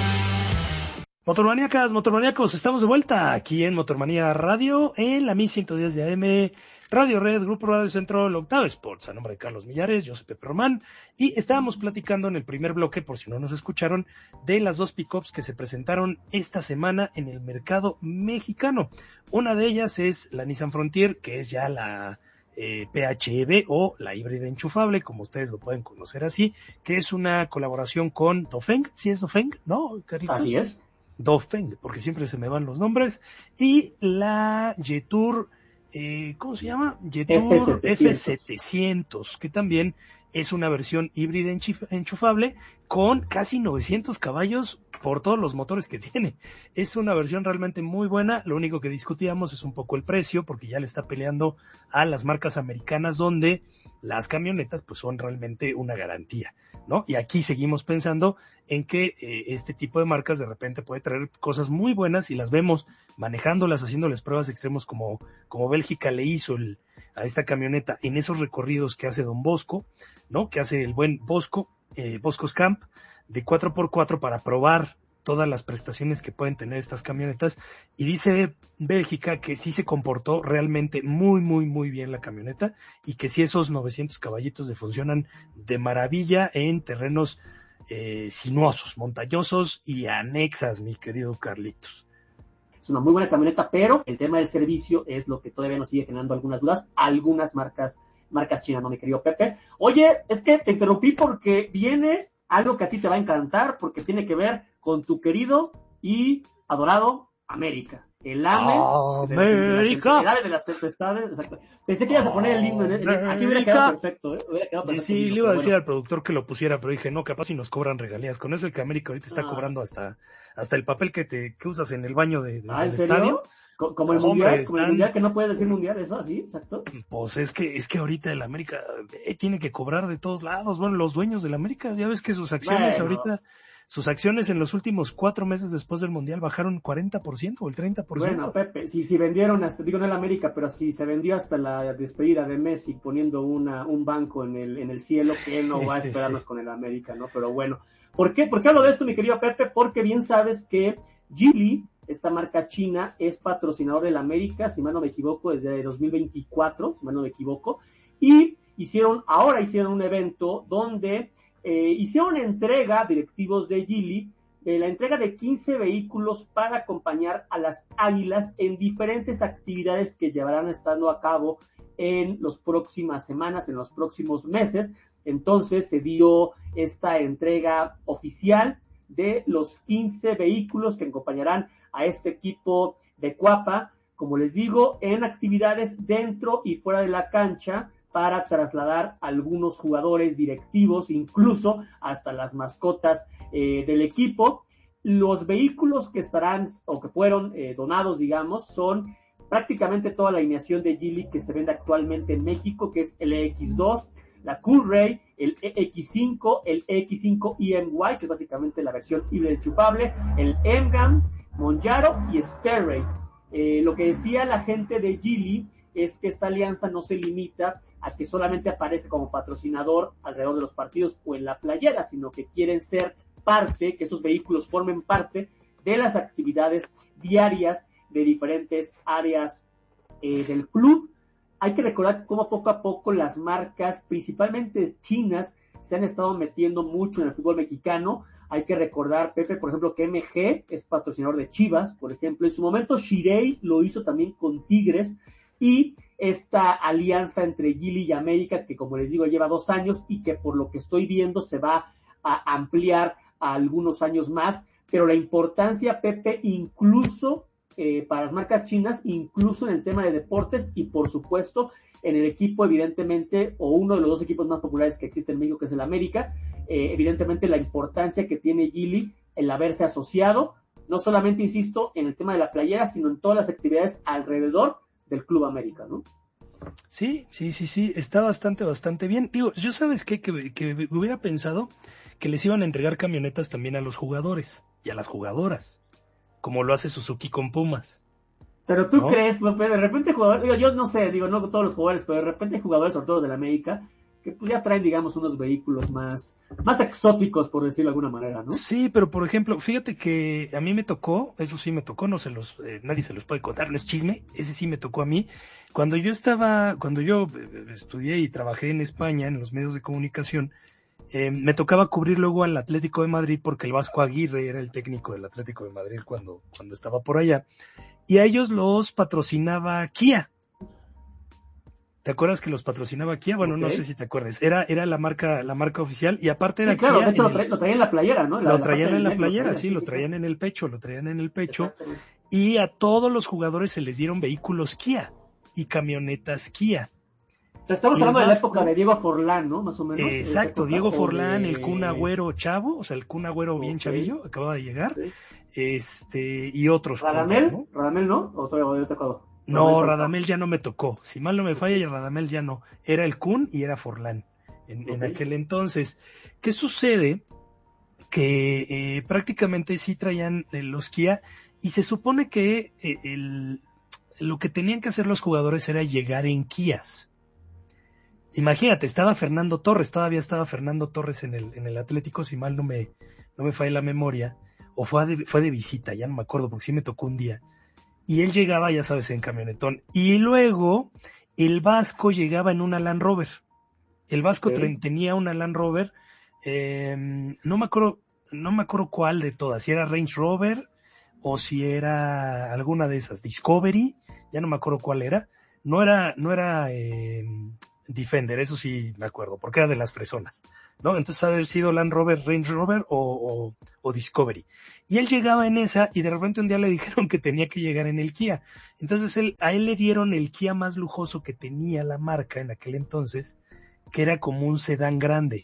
Motormaníacas, motormaníacos, estamos de vuelta aquí en Motormanía Radio, en la mil ciento diez de A M, Radio Red, Grupo Radio Centro, el Octava Sports, a nombre de Carlos Millares, yo soy Pepe Román, y estábamos platicando en el primer bloque, por si no nos escucharon, de las dos pickups que se presentaron esta semana en el mercado mexicano. Una de ellas es la Nissan Frontier, que es ya la eh, P H E V o la híbrida enchufable, como ustedes lo pueden conocer así, que es una colaboración con Dofeng, ¿sí es Dofeng? ¿No, Carlitos?
Así es.
Dofeng, porque siempre se me van los nombres, y la Jetour, eh, ¿cómo se llama? Jetour F setecientos, que también es una versión híbrida enchufable con casi novecientos caballos por todos los motores que tiene. Es una versión realmente muy buena, lo único que discutíamos es un poco el precio, porque ya le está peleando a las marcas americanas donde las camionetas pues son realmente una garantía, ¿no? Y aquí seguimos pensando en que eh, este tipo de marcas de repente puede traer cosas muy buenas y las vemos manejándolas, haciéndoles pruebas extremos como, como Bélgica le hizo el, a esta camioneta en esos recorridos que hace Don Bosco, ¿no? Que hace el buen Bosco, eh, Bosco's Camp, de cuatro por cuatro para probar todas las prestaciones que pueden tener estas camionetas, y dice Bélgica que sí se comportó realmente muy, muy, muy bien la camioneta, y que sí esos novecientos caballitos le funcionan de maravilla en terrenos eh, sinuosos, montañosos y anexas, mi querido Carlitos.
Es una muy buena camioneta, pero el tema del servicio es lo que todavía nos sigue generando algunas dudas. Algunas marcas marcas chinas, ¿no, mi querido Pepe? Oye, es que te interrumpí porque viene algo que a ti te va a encantar, porque tiene que ver con tu querido y adorado América. El AME.
América.
El AME de las tempestades, exacto. Pensé que ibas a poner el himno en el, aquí hubiera quedado perfecto, ¿eh? Hubiera quedado perfecto.
Sí, le iba a decir al productor que lo pusiera, pero dije, no, capaz si nos cobran regalías. Con eso el que América ahorita está ah. cobrando hasta, hasta el papel que te, que usas en el baño de, de,
ah,
del
¿en serio?
estadio.
Como el mundial, Hombre, como están... el mundial, que no puedes decir mundial, eso así, exacto.
Pues es que, es que ahorita el América eh, tiene que cobrar de todos lados. Bueno, los dueños del América, ya ves que sus acciones bueno. ahorita, sus acciones en los últimos cuatro meses después del mundial bajaron cuarenta por ciento o el treinta por ciento.
Bueno, Pepe, si, si vendieron hasta, digo no el América, pero si se vendió hasta la despedida de Messi poniendo una, un banco en el, en el cielo, que él no va a esperarnos sí, sí. con el América, ¿no? Pero bueno, ¿por qué? ¿Por qué hablo de esto, mi querido Pepe? Porque bien sabes que Geely, esta marca china, es patrocinador del América, si mal no me equivoco, desde dos mil veinticuatro, si mal no me equivoco, y hicieron, ahora hicieron un evento donde eh, hicieron entrega, directivos de Geely, de la entrega de quince vehículos para acompañar a las Águilas en diferentes actividades que llevarán estando a cabo en las próximas semanas, en los próximos meses. Entonces se dio esta entrega oficial de los quince vehículos que acompañarán a este equipo de Cuapa, como les digo, en actividades dentro y fuera de la cancha para trasladar a algunos jugadores directivos, incluso hasta las mascotas eh, del equipo. Los vehículos que estarán o que fueron eh, donados, digamos, son prácticamente toda la alineación de Geely que se vende actualmente en México, que es el E X dos, la Coolray, el E X cinco, el E X cinco E M Y, que es básicamente la versión híbrida enchufable, el M-Gam, Monjaro y Stairray. Eh, lo que decía la gente de Geely es que esta alianza no se limita a que solamente aparezca como patrocinador alrededor de los partidos o en la playera, sino que quieren ser parte, que esos vehículos formen parte de las actividades diarias de diferentes áreas eh, del club. Hay que recordar cómo poco a poco las marcas, principalmente chinas, se han estado metiendo mucho en el fútbol mexicano. Hay que recordar, Pepe, por ejemplo, que M G es patrocinador de Chivas, por ejemplo. En su momento, Shirei lo hizo también con Tigres. Y esta alianza entre Geely y América, que como les digo, lleva dos años y que por lo que estoy viendo se va a ampliar a algunos años más. Pero la importancia, Pepe, incluso eh, para las marcas chinas, incluso en el tema de deportes y, por supuesto, en el equipo, evidentemente, o uno de los dos equipos más populares que existe en México, que es el América, eh, evidentemente la importancia que tiene Geely el haberse asociado, no solamente, insisto, en el tema de la playera, sino en todas las actividades alrededor del Club América, ¿no?
Sí, sí, sí, sí, está bastante, bastante bien. Digo, yo sabes qué, que, que hubiera pensado que les iban a entregar camionetas también a los jugadores y a las jugadoras, como lo hace Suzuki con Pumas.
Pero tú ¿no? crees, Pepe, de repente jugadores, digo, yo no sé, digo, no todos los jugadores, pero de repente jugadores, sobre todo de la América, que pues ya traen, digamos, unos vehículos más, más exóticos, por decirlo de alguna manera, ¿no?
Sí, pero por ejemplo, fíjate que a mí me tocó, eso sí me tocó, no se los, eh, nadie se los puede contar, no es chisme, ese sí me tocó a mí. Cuando yo estaba, cuando yo estudié y trabajé en España, en los medios de comunicación, eh, me tocaba cubrir luego al Atlético de Madrid porque el Vasco Aguirre era el técnico del Atlético de Madrid cuando, cuando estaba por allá. Y a ellos los patrocinaba Kia. ¿Te acuerdas que los patrocinaba Kia? Bueno, okay. No sé si te acuerdas. Era, era la marca, la marca oficial y aparte era
sí, claro,
Kia.
De hecho lo, tra- lo traían en la playera, ¿no? La,
lo traían la en la playera, sí, lo traían en el pecho, lo traían en el pecho. Y a todos los jugadores se les dieron vehículos Kia y camionetas Kia.
O sea, estamos y hablando Vasco, de la época de Diego Forlán, ¿no? Más o menos.
Exacto, Diego Forlán, de... el Kun Agüero chavo, o sea, el Kun Agüero okay. bien chavillo, acababa de llegar. Okay. Este, y otros.
¿Radamel? ¿no? ¿Radamel no? ¿O todavía te tocó?
No, Radamel ya no me tocó. Si mal no me falla, y Radamel ya no. Era el Kun y era Forlán en, okay. en aquel entonces. ¿Qué sucede? Que eh, prácticamente sí traían eh, los Kia y se supone que eh, el, lo que tenían que hacer los jugadores era llegar en Kias. Imagínate, estaba Fernando Torres, todavía estaba Fernando Torres en el, en el Atlético, si mal no me, no me falla la memoria, o fue de, fue de visita, ya no me acuerdo porque sí me tocó un día. Y él llegaba, ya sabes, en camionetón. Y luego, el Vasco llegaba en una Land Rover. El Vasco okay. tenía una Land Rover, eh, no me acuerdo, no me acuerdo cuál de todas, si era Range Rover, o si era alguna de esas, Discovery, ya no me acuerdo cuál era. No era, no era, eh, Defender, eso sí me acuerdo, porque era de las fresonas, ¿no? Entonces ha de haber sido Land Rover, Range Rover o, o, o Discovery. Y él llegaba en esa y de repente un día le dijeron que tenía que llegar en el Kia. Entonces él, a él le dieron el Kia más lujoso que tenía la marca en aquel entonces, que era como un sedán grande.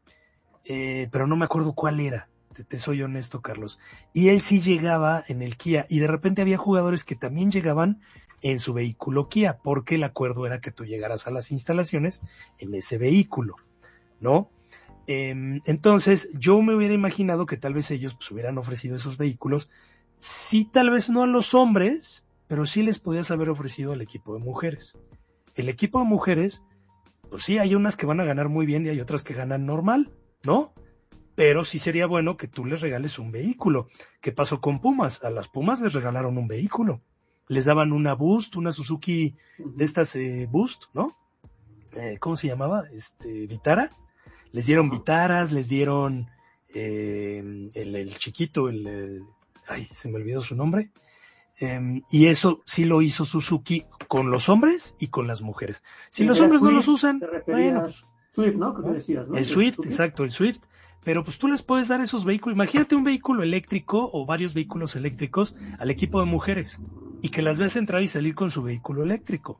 Eh, pero no me acuerdo cuál era. Te, te soy honesto, Carlos. Y él sí llegaba en el Kia, y de repente había jugadores que también llegaban en su vehículo Kia, porque el acuerdo era que tú llegaras a las instalaciones en ese vehículo, ¿no? Eh, entonces, yo me hubiera imaginado que tal vez ellos pues hubieran ofrecido esos vehículos, sí, tal vez no a los hombres, pero sí les podías haber ofrecido al equipo de mujeres. El equipo de mujeres, pues sí, hay unas que van a ganar muy bien y hay otras que ganan normal, ¿no? Pero sí sería bueno que tú les regales un vehículo. ¿Qué pasó con Pumas? A las Pumas les regalaron un vehículo. Les daban una Boost, una Suzuki de estas eh, Boost, ¿no? Eh, ¿Cómo se llamaba? Este, Vitara. Les dieron Vitaras, les dieron eh, el, el chiquito, el, el... Ay, se me olvidó su nombre. Eh, y eso sí lo hizo Suzuki con los hombres y con las mujeres. Si los hombres
Swift,
no los usan,
bueno,
pues,
Swift, ¿no? ¿Qué decías, no?
El Swift, exacto, el Swift. Pero pues tú les puedes dar esos vehículos. Imagínate un vehículo eléctrico o varios vehículos eléctricos al equipo de mujeres y que las veas entrar y salir con su vehículo eléctrico,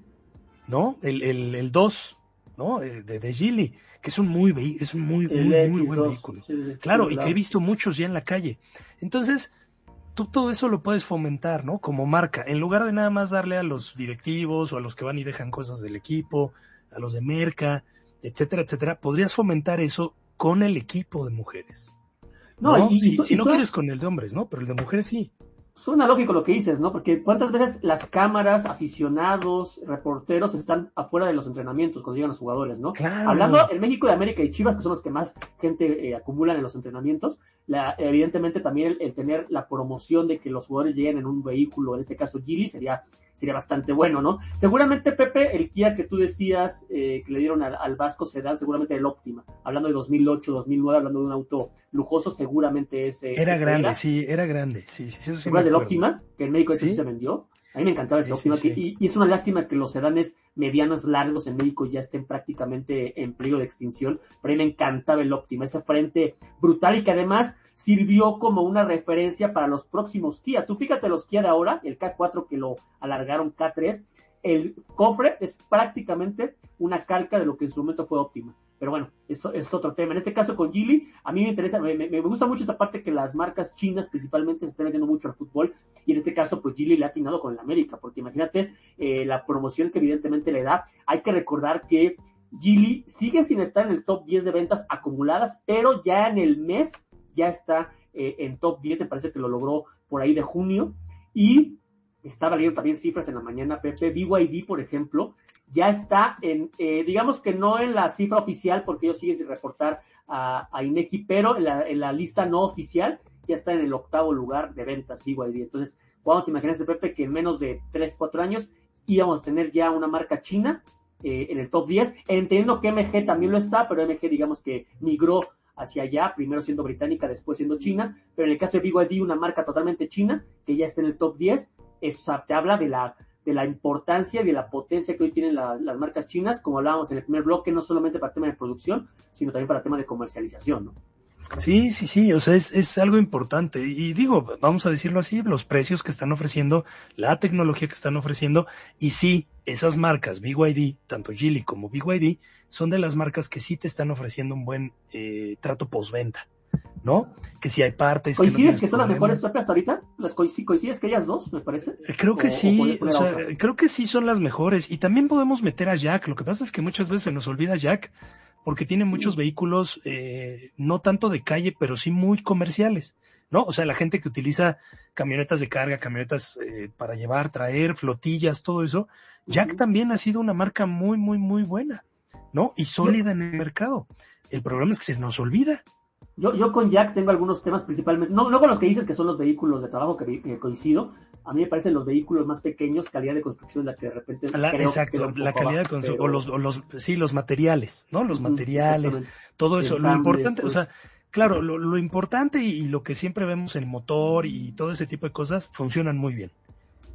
¿no? El el el dos, ¿no? De de Geely, que es un muy ve- es un muy muy, muy, muy buen vehículo. Sí, sí, claro, sí, y que he visto muchos ya en la calle. Entonces, tú todo eso lo puedes fomentar, ¿no? Como marca, en lugar de nada más darle a los directivos o a los que van y dejan cosas del equipo, a los de merca, etcétera, etcétera, podrías fomentar eso con el equipo de mujeres. No, ¿no? Y, si, y, si y no suena, quieres con el de hombres, ¿no? Pero el de mujeres sí.
Suena lógico lo que dices, ¿no? Porque cuántas veces las cámaras, aficionados, reporteros están afuera de los entrenamientos cuando llegan los jugadores, ¿no? Claro. Hablando en México de América y Chivas, que son los que más gente eh, acumulan en los entrenamientos, la, evidentemente también el, el tener la promoción de que los jugadores lleguen en un vehículo, en este caso Geely, sería sería bastante bueno, ¿no? Seguramente, Pepe, el Kia que tú decías eh, que le dieron al, al Vasco Sedán, seguramente el Optima, hablando de dos mil ocho, dos mil nueve, hablando de un auto lujoso, seguramente ese...
Era
ese
grande,
era.
sí, era grande, sí, sí, eso sí.
¿Te acuerdas del Optima? Que en México ese ¿Sí? se vendió. A mí me encantaba ese sí, Optima, sí, sí. Que, y, y es una lástima que los sedanes medianos largos en México ya estén prácticamente en peligro de extinción, pero a mí me encantaba el Optima, ese frente brutal y que además sirvió como una referencia para los próximos Kia. Tú fíjate los Kia de ahora, el K cuatro que lo alargaron K tres, el cofre es prácticamente una calca de lo que en su momento fue Optima. Pero bueno, eso es otro tema. En este caso con Geely, a mí me interesa, me, me gusta mucho esta parte que las marcas chinas principalmente se están metiendo mucho al fútbol, y en este caso pues Geely le ha atinado con el América, porque imagínate eh, la promoción que evidentemente le da. Hay que recordar que Geely sigue sin estar en el top diez de ventas acumuladas, pero ya en el mes ya está eh, en top diez, me parece que lo logró por ahí de junio, y estaba leyendo también cifras en la mañana, Pepe. B Y D, por ejemplo, ya está en, eh, digamos que no en la cifra oficial, porque ellos siguen sin reportar a, a INEGI, pero en la, en la lista no oficial ya está en el octavo lugar de ventas B Y D. Entonces, ¿cuándo te imaginas, Pepe, que en menos de tres, cuatro años íbamos a tener ya una marca china eh, en el top diez? Entendiendo que M G también lo está, pero M G digamos que migró hacia allá, primero siendo británica, después siendo china, pero en el caso de B Y D, una marca totalmente china, que ya está en el top diez, eso te habla de la, de la importancia y de la potencia que hoy tienen la, las marcas chinas, como hablábamos en el primer bloque, no solamente para tema de producción, sino también para tema de comercialización, ¿no?
Sí, sí, sí, o sea, es, es algo importante, y digo, vamos a decirlo así, los precios que están ofreciendo, la tecnología que están ofreciendo, y sí, esas marcas, B Y D, tanto Geely como B Y D, son de las marcas que sí te están ofreciendo un buen eh, trato postventa, ¿no? Que si hay partes...
¿Coincides
que, no
que son las mejores propias hasta ahorita? ¿Las coincides, ¿Coincides que ellas dos, me parece?
Creo que
o,
sí,
o,
o sea, creo que sí son las mejores, y también podemos meter a Jack. Lo que pasa es que muchas veces se nos olvida Jack, porque tiene muchos vehículos, eh, no tanto de calle, pero sí muy comerciales, ¿no? O sea, la gente que utiliza camionetas de carga, camionetas eh, para llevar, traer, flotillas, todo eso, Jack uh-huh. también ha sido una marca muy, muy, muy buena, ¿no? Y sólida en el mercado. El problema es que se nos olvida.
Yo, yo con Jack tengo algunos temas principalmente, no, no con los que dices que son los vehículos de trabajo que, que coincido. A mí me parecen los vehículos más pequeños, calidad de construcción, la que de repente...
La,
creo
exacto,
que
la calidad abajo, de construcción, pero... o, los, o los, sí, los materiales, ¿no? Los materiales, todo eso.
Ensambles,
lo importante,
pues...
o sea, claro, lo, lo importante y, y lo que siempre vemos en el motor y todo ese tipo de cosas funcionan muy bien.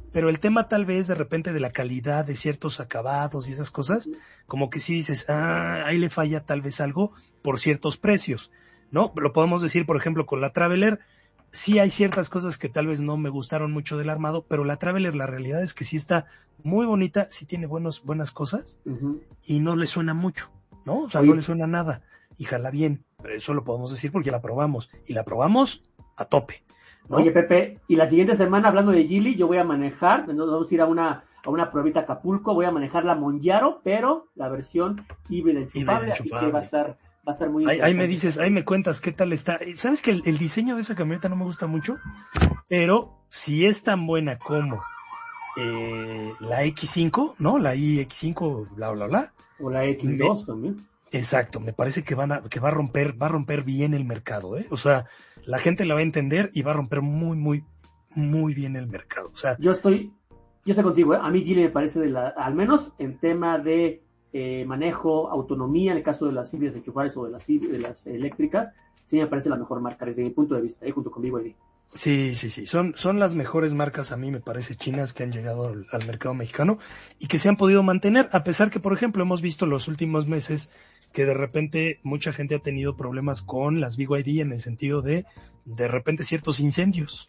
pero el tema tal vez de repente de la calidad de ciertos acabados y esas cosas, como que sí dices, ah, ahí le falla tal vez algo por ciertos precios, ¿no? Lo podemos decir, por ejemplo, con la Traveler, sí hay ciertas cosas que tal vez no me gustaron mucho del armado, pero la Traveler, la realidad es que sí está muy bonita, sí tiene buenos, buenas cosas, uh-huh. y no le suena mucho, ¿no? O sea, Oye. no le suena nada, y jala bien, pero eso lo podemos decir porque la probamos, y la probamos a tope, ¿no?
Oye, Pepe, y la siguiente semana, hablando de Geely, yo voy a manejar, nos vamos a ir a una a una pruebita a Acapulco, voy a manejar la Monjaro, pero la versión híbrida enchufable, así que va a estar, va a estar muy
interesante. Ahí, ahí me dices, ahí me cuentas qué tal está. ¿Sabes que el, el diseño de esa camioneta no me gusta mucho? Pero si es tan buena como eh, la equis cinco, ¿no? La i equis cinco, bla, bla, bla.
O la equis dos también.
Exacto, me parece que van a, que va a romper, va a romper bien el mercado, ¿eh? O sea, la gente la va a entender y va a romper muy, muy, muy bien el mercado. O sea,
yo estoy, yo estoy contigo, ¿eh? A mí Geely me parece de la, al menos en tema de eh, manejo, autonomía, en el caso de las híbridas enchufables o de las, de las eléctricas, sí me parece la mejor marca desde mi punto de vista, ¿eh? Junto con B Y D.
Sí, sí, sí, son, son las mejores marcas a mí me parece chinas que han llegado al, al mercado mexicano y que se han podido mantener, a pesar que por ejemplo hemos visto los últimos meses que de repente mucha gente ha tenido problemas con las B Y D en el sentido de de repente ciertos incendios,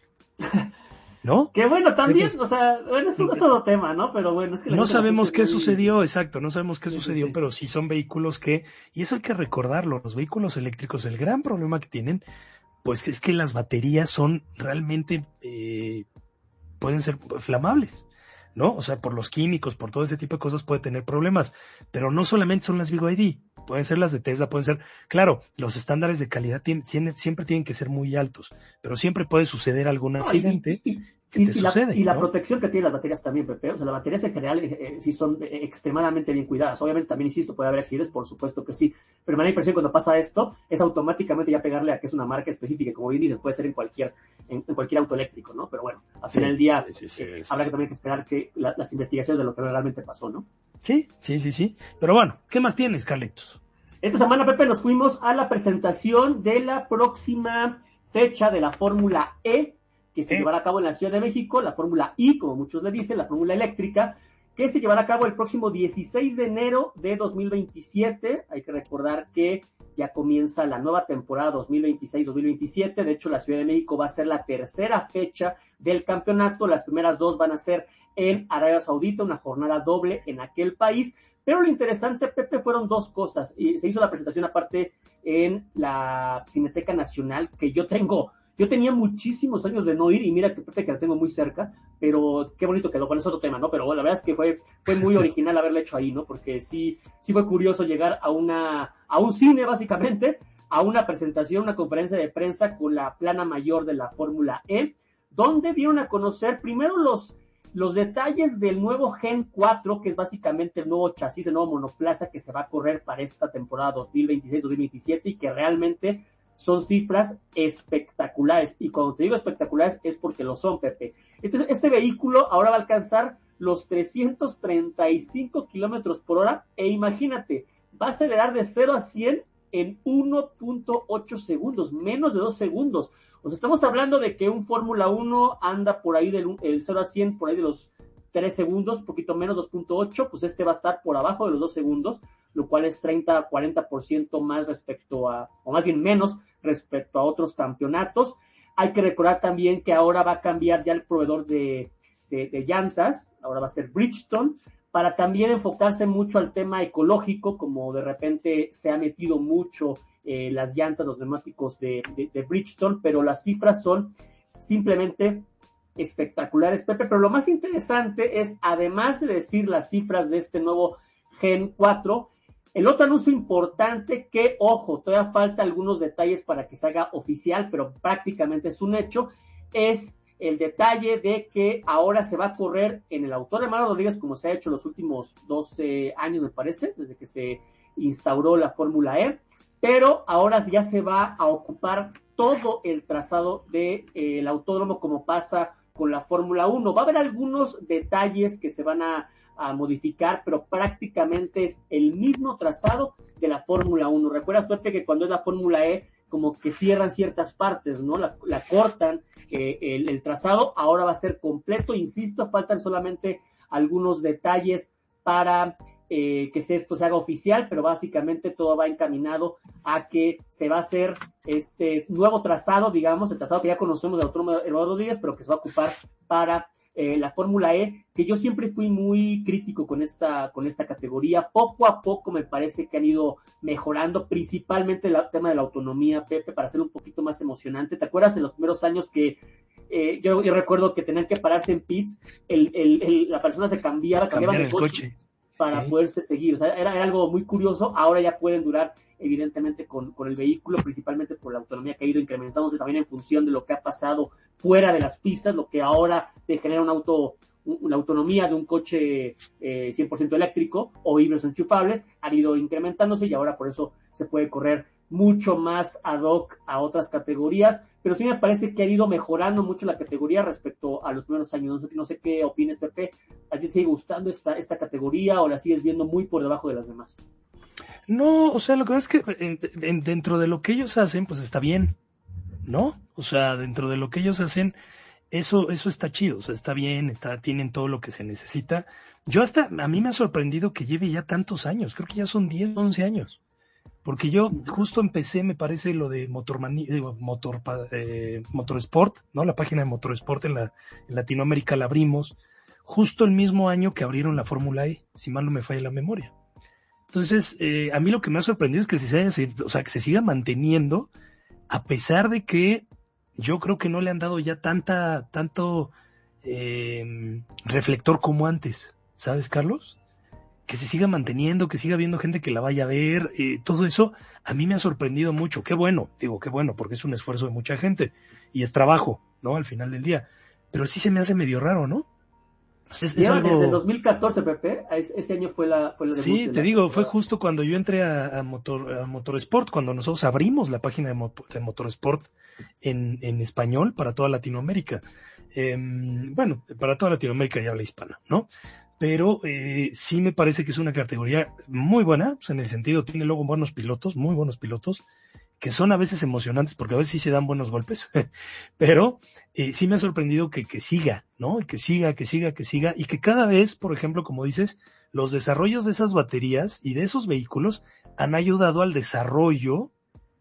¿no?
Que bueno, también, sí, pues, o sea, bueno, es otro tema, ¿no? Pero bueno, es que
no sabemos qué sucedió, exacto, no sabemos qué sí, sucedió, sí. Pero sí son vehículos que, y eso hay que recordarlo, los vehículos eléctricos, el gran problema que tienen pues es que las baterías son realmente, eh, pueden ser flamables, ¿no? O sea, por los químicos, por todo ese tipo de cosas puede tener problemas, pero no solamente son las B Y D, pueden ser las de Tesla, pueden ser, claro, los estándares de calidad tienen, tienen, siempre tienen que ser muy altos, pero siempre puede suceder algún accidente.
No, y, y,
que
y,
te
y,
sucede,
la, y la
¿no?
protección que tienen las baterías también, Pepe, o sea, las baterías en general eh, eh, sí son eh, extremadamente bien cuidadas. Obviamente también, insisto, puede haber accidentes, por supuesto que sí, pero me da la impresión que cuando pasa esto, es automáticamente ya pegarle a que es una marca específica, como bien dices, puede ser en cualquier en, en cualquier auto eléctrico, ¿no? Pero bueno, al final del día
sí, sí, sí,
eh,
sí.
habrá que también que esperar que la, las investigaciones de lo que realmente pasó, ¿no?
Sí, sí, sí, sí. Pero bueno, ¿qué más tienes, Carlitos?
Esta semana, Pepe, nos fuimos a la presentación de la próxima fecha de la Fórmula E, que se ¿Eh? llevará a cabo en la Ciudad de México, la Fórmula I, como muchos le dicen, la Fórmula Eléctrica, que se llevará a cabo el próximo dieciséis de enero de dos mil veintisiete. Hay que recordar que ya comienza la nueva temporada dos mil veintiséis dos mil veintisiete. De hecho, la Ciudad de México va a ser la tercera fecha del campeonato. Las primeras dos van a ser en Arabia Saudita, una jornada doble en aquel país. Pero lo interesante, Pepe, fueron dos cosas. Y se hizo la presentación aparte en la Cineteca Nacional, que yo tengo, yo tenía muchísimos años de no ir, y mira que Pepe que la tengo muy cerca, pero qué bonito quedó, bueno, es otro tema, ¿no? Pero bueno, la verdad es que fue, fue muy original haberlo hecho ahí, ¿no? Porque sí, sí fue curioso llegar a una, a un cine, básicamente, a una presentación, una conferencia de prensa con la plana mayor de la Fórmula E, donde dieron a conocer primero los Los detalles del nuevo Gen cuatro, que es básicamente el nuevo chasis, el nuevo monoplaza que se va a correr para esta temporada dos mil veintiséis dos mil veintisiete y que realmente son cifras espectaculares. Y cuando te digo espectaculares es porque lo son, Pepe. Entonces, este vehículo ahora va a alcanzar los trescientos treinta y cinco kilómetros por hora e imagínate, va a acelerar de cero a cien en uno punto ocho segundos, menos de dos segundos. O sea, estamos hablando de que un Fórmula uno anda por ahí del el cero a cien, por ahí de los tres segundos, un poquito menos, dos punto ocho, pues este va a estar por abajo de los dos segundos, lo cual es treinta a cuarenta por ciento más respecto a, o más bien menos respecto a otros campeonatos. Hay que recordar también que ahora va a cambiar ya el proveedor de, de, de llantas, ahora va a ser Bridgestone, para también enfocarse mucho al tema ecológico, como de repente se ha metido mucho eh, las llantas, los neumáticos de, de, de Bridgestone, pero las cifras son simplemente espectaculares, Pepe. Pero lo más interesante es, además de decir las cifras de este nuevo Gen cuatro, el otro anuncio importante que, ojo, todavía falta algunos detalles para que se haga oficial, pero prácticamente es un hecho, es el detalle de que ahora se va a correr en el Autódromo Hermano Rodríguez, como se ha hecho los últimos doce años, me parece, desde que se instauró la Fórmula E, pero ahora ya se va a ocupar todo el trazado del de, eh, autódromo, como pasa con la Fórmula uno. Va a haber algunos detalles que se van a, a modificar, pero prácticamente es el mismo trazado de la Fórmula uno. ¿Recuerdas, Pepe, que cuando es la Fórmula E como que cierran ciertas partes, ¿no? La, la cortan, eh, el, el trazado ahora va a ser completo, insisto, faltan solamente algunos detalles para eh, que esto se haga oficial, pero básicamente todo va encaminado a que se va a hacer este nuevo trazado, digamos, el trazado que ya conocemos del Autódromo Eduardo Rodríguez, pero que se va a ocupar para Eh, la Fórmula E, que yo siempre fui muy crítico con esta con esta categoría. Poco a poco me parece que han ido mejorando, principalmente el tema de la autonomía, Pepe, para hacerlo un poquito más emocionante. ¿Te acuerdas en los primeros años que eh, yo, yo recuerdo que tenían que pararse en pits, el, el, el, la persona se cambiaba, cambiaba de coche, coche para sí. poderse seguir? O sea, era, era algo muy curioso. Ahora ya pueden durar evidentemente con, con el vehículo, principalmente por la autonomía que ha ido incrementándose también en función de lo que ha pasado fuera de las pistas, lo que ahora te genera un auto, una autonomía de un coche eh, cien por ciento eléctrico o híbridos enchufables, ha ido incrementándose y ahora por eso se puede correr mucho más ad hoc a otras categorías, pero sí me parece que ha ido mejorando mucho la categoría respecto a los primeros años. No sé, no sé qué opinas, Pepe. ¿A ti te sigue gustando esta, esta categoría o la sigues viendo muy por debajo de las demás?
No, o sea, lo que pasa es que en, en, dentro de lo que ellos hacen, pues está bien, ¿no? O sea, dentro de lo que ellos hacen, eso eso está chido, o sea, está bien, está tienen todo lo que se necesita. Yo hasta, a mí me ha sorprendido que lleve ya tantos años, creo que ya son diez, once años, porque yo justo empecé, me parece, lo de Motormani, digo, Motor, eh, Motorsport, ¿no? La página de Motorsport en, la, en Latinoamérica la abrimos justo el mismo año que abrieron la Fórmula E, si mal no me falla la memoria. Entonces, eh, a mí lo que me ha sorprendido es que se, haya, o sea, que se siga manteniendo, a pesar de que yo creo que no le han dado ya tanta, tanto eh, reflector como antes, ¿sabes, Carlos? Que se siga manteniendo, que siga habiendo gente que la vaya a ver, eh, todo eso a mí me ha sorprendido mucho. Qué bueno, digo, qué bueno, porque es un esfuerzo de mucha gente y es trabajo, ¿no? Al final del día. Pero sí se me hace medio raro, ¿no?
Es, es algo... Desde dos mil catorce, Pepe, ese año fue la... Fue la
sí, te la... digo, fue justo cuando yo entré a, a, Motor, a Motorsport, cuando nosotros abrimos la página de, Mo, de Motorsport en, en español para toda Latinoamérica. Eh, bueno, para toda Latinoamérica y habla hispana, ¿no? Pero eh, sí me parece que es una categoría muy buena, pues en el sentido, tiene luego buenos pilotos, muy buenos pilotos, que son a veces emocionantes, porque a veces sí se dan buenos golpes, pero eh, sí me ha sorprendido que, que siga, ¿no? Que siga, que siga, que siga, y que cada vez, por ejemplo, como dices, los desarrollos de esas baterías y de esos vehículos han ayudado al desarrollo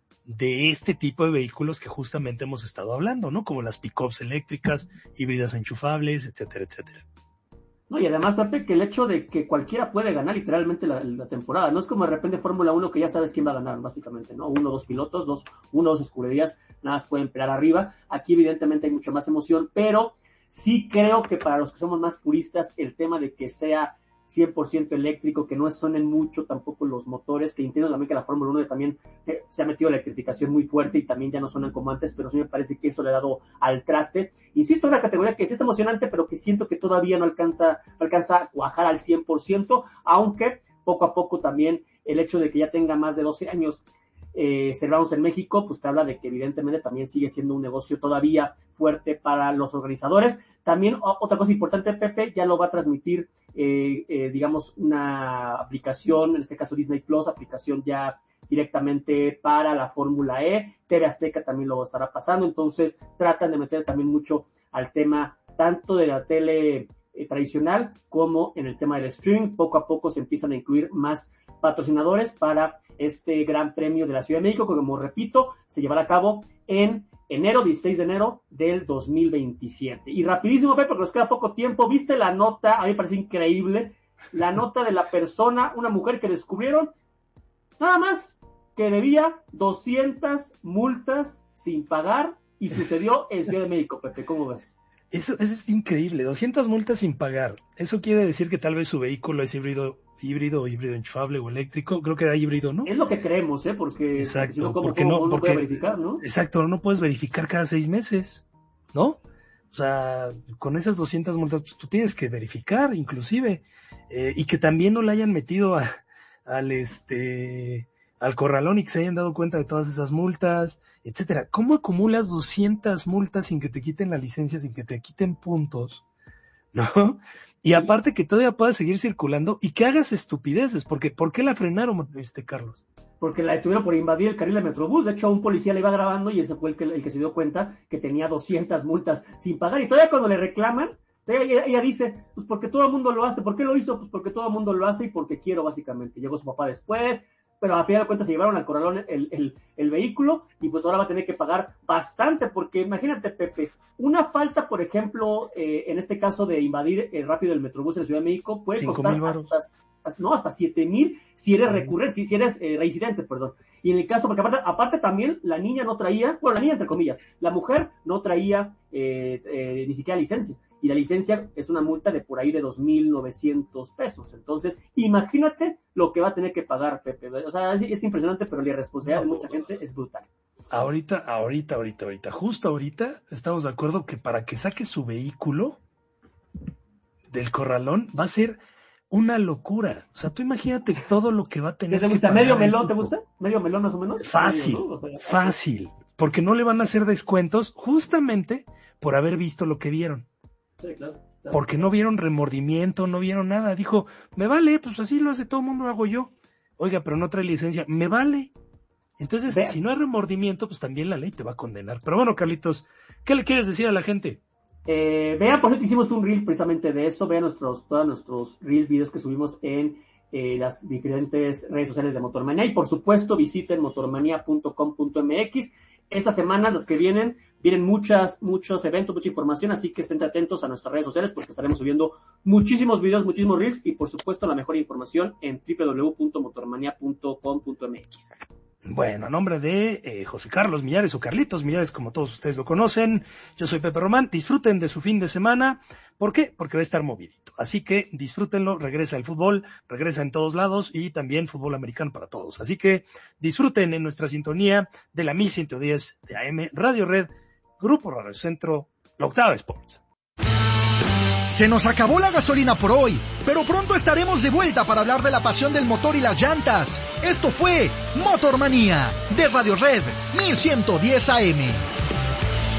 de este tipo de vehículos que justamente hemos estado hablando, ¿no? Como las pick-ups eléctricas, híbridas enchufables, etcétera, etcétera.
No, y además, Pepe, que el hecho de que cualquiera puede ganar literalmente la, la temporada, no es como de repente Fórmula uno que ya sabes quién va a ganar, básicamente, ¿no? Uno, dos pilotos, dos, uno, dos escuderías, nada más pueden pelear arriba. Aquí evidentemente hay mucha más emoción, pero sí creo que para los que somos más puristas, el tema de que sea cien por ciento eléctrico, que no suenen mucho tampoco los motores, que entiendo también que la Fórmula uno también eh, se ha metido la electrificación muy fuerte y también ya no suenan como antes, pero sí me parece que eso le ha dado al traste. Insisto, es una categoría que sí está emocionante, pero que siento que todavía no alcanza, no alcanza a cuajar al cien por ciento, aunque poco a poco también el hecho de que ya tenga más de doce años eh, cerrados en México, pues te habla de que evidentemente también sigue siendo un negocio todavía fuerte para los organizadores. También o, otra cosa importante, Pepe, ya lo va a transmitir eh, eh, digamos una aplicación, en este caso Disney Plus, aplicación ya directamente para la Fórmula E. T V Azteca también lo estará pasando, entonces tratan de meter también mucho al tema tanto de la tele eh, tradicional como en el tema del streaming. Poco a poco se empiezan a incluir más patrocinadores para este Gran Premio de la Ciudad de México, que, como repito, se llevará a cabo en enero, dieciséis de enero del dos mil veintisiete. Y rapidísimo, Pepe, porque nos queda poco tiempo, ¿viste la nota? A mí me parece increíble, la nota de la persona, una mujer que descubrieron nada más que debía doscientas multas sin pagar, y sucedió en Ciudad de México, Pepe, ¿cómo ves?
Eso, eso es increíble, doscientas multas sin pagar. Eso quiere decir que tal vez su vehículo es híbrido, híbrido, híbrido enchufable o eléctrico. Creo que era híbrido, ¿no?
Es lo que creemos, ¿eh? Porque,
exacto,
porque si no, ¿cómo,
porque
cómo,
no,
cómo
porque,
puede verificar, ¿no?
Exacto, no puedes verificar cada seis meses, ¿no? O sea, con esas doscientas multas, pues tú tienes que verificar, inclusive, eh, y que también no le hayan metido a, al este, al corralón y que se hayan dado cuenta de todas esas multas, etcétera. ¿Cómo acumulas doscientas multas sin que te quiten la licencia, sin que te quiten puntos? ¿No? Y aparte que todavía puedas seguir circulando y que hagas estupideces, porque ¿por qué la frenaron, este Carlos?
porque la detuvieron por invadir el carril de Metrobús. De hecho, un policía le iba grabando y ese fue el que, el que se dio cuenta que tenía doscientas multas sin pagar. Y todavía cuando le reclaman, ella, ella dice, pues porque todo el mundo lo hace. ¿Por qué lo hizo? Pues porque todo el mundo lo hace y porque quiero, básicamente. Llegó su papá después, pero a final de cuentas se llevaron al corralón el, el, el vehículo y pues ahora va a tener que pagar bastante, porque imagínate, Pepe, una falta, por ejemplo, eh, en este caso de invadir el rápido del Metrobús en la Ciudad de México, puede costar hasta, hasta, no, hasta siete mil si eres recurrente, si, si eres eh, reincidente, perdón. Y en el caso, porque aparte, aparte también la niña no traía, bueno, la niña entre comillas, la mujer no traía eh, eh, ni siquiera licencia. Y la licencia es una multa de por ahí de dos mil novecientos pesos. Entonces, imagínate lo que va a tener que pagar Pepe. O sea, es, es impresionante, pero la irresponsabilidad de mucha gente es brutal.
Ahorita, ahorita, ahorita, ahorita, justo ahorita estamos de acuerdo que para que saque su vehículo del corralón va a ser una locura. O sea, tú imagínate todo lo que va a tener.
¿Te gusta?
Que
¿Medio melón te gusta? ¿Medio melón más o menos?
Fácil,
Medio, ¿no? O sea,
fácil. Porque no le van a hacer descuentos justamente por haber visto lo que vieron.
Sí, claro, claro.
Porque no vieron remordimiento, no vieron nada. Dijo, me vale, pues así lo hace todo el mundo, lo hago yo. Oiga, pero no trae licencia, me vale. Entonces, Vean. si no hay remordimiento, pues también la ley te va a condenar. Pero bueno, Carlitos, ¿qué le quieres decir a la gente?
Eh, vean, por cierto, hicimos un reel precisamente de eso. Vean nuestros, todos nuestros reels, videos que subimos en eh, las diferentes redes sociales de Motormanía. Y por supuesto, visiten motormanía punto com punto m x. Estas semanas, las que vienen, vienen muchas, muchos eventos, mucha información, así que estén atentos a nuestras redes sociales porque estaremos subiendo muchísimos videos, muchísimos reels y por supuesto la mejor información en doble u doble u doble u punto motormanía punto com punto m x.
Bueno, a nombre de eh, José Carlos Millares o Carlitos Millares, como todos ustedes lo conocen, yo soy Pepe Román. Disfruten de su fin de semana. ¿Por qué? Porque va a estar movidito. Así que disfrútenlo, regresa el fútbol, regresa en todos lados y también fútbol americano para todos. Así que disfruten en nuestra sintonía de la mil ciento diez de A M, Radio Red, Grupo Radio Centro, la Octava Sports.
Se nos acabó la gasolina por hoy, pero pronto estaremos de vuelta para hablar de la pasión del motor y las llantas. Esto fue Motormanía de Radio Red mil ciento diez A M.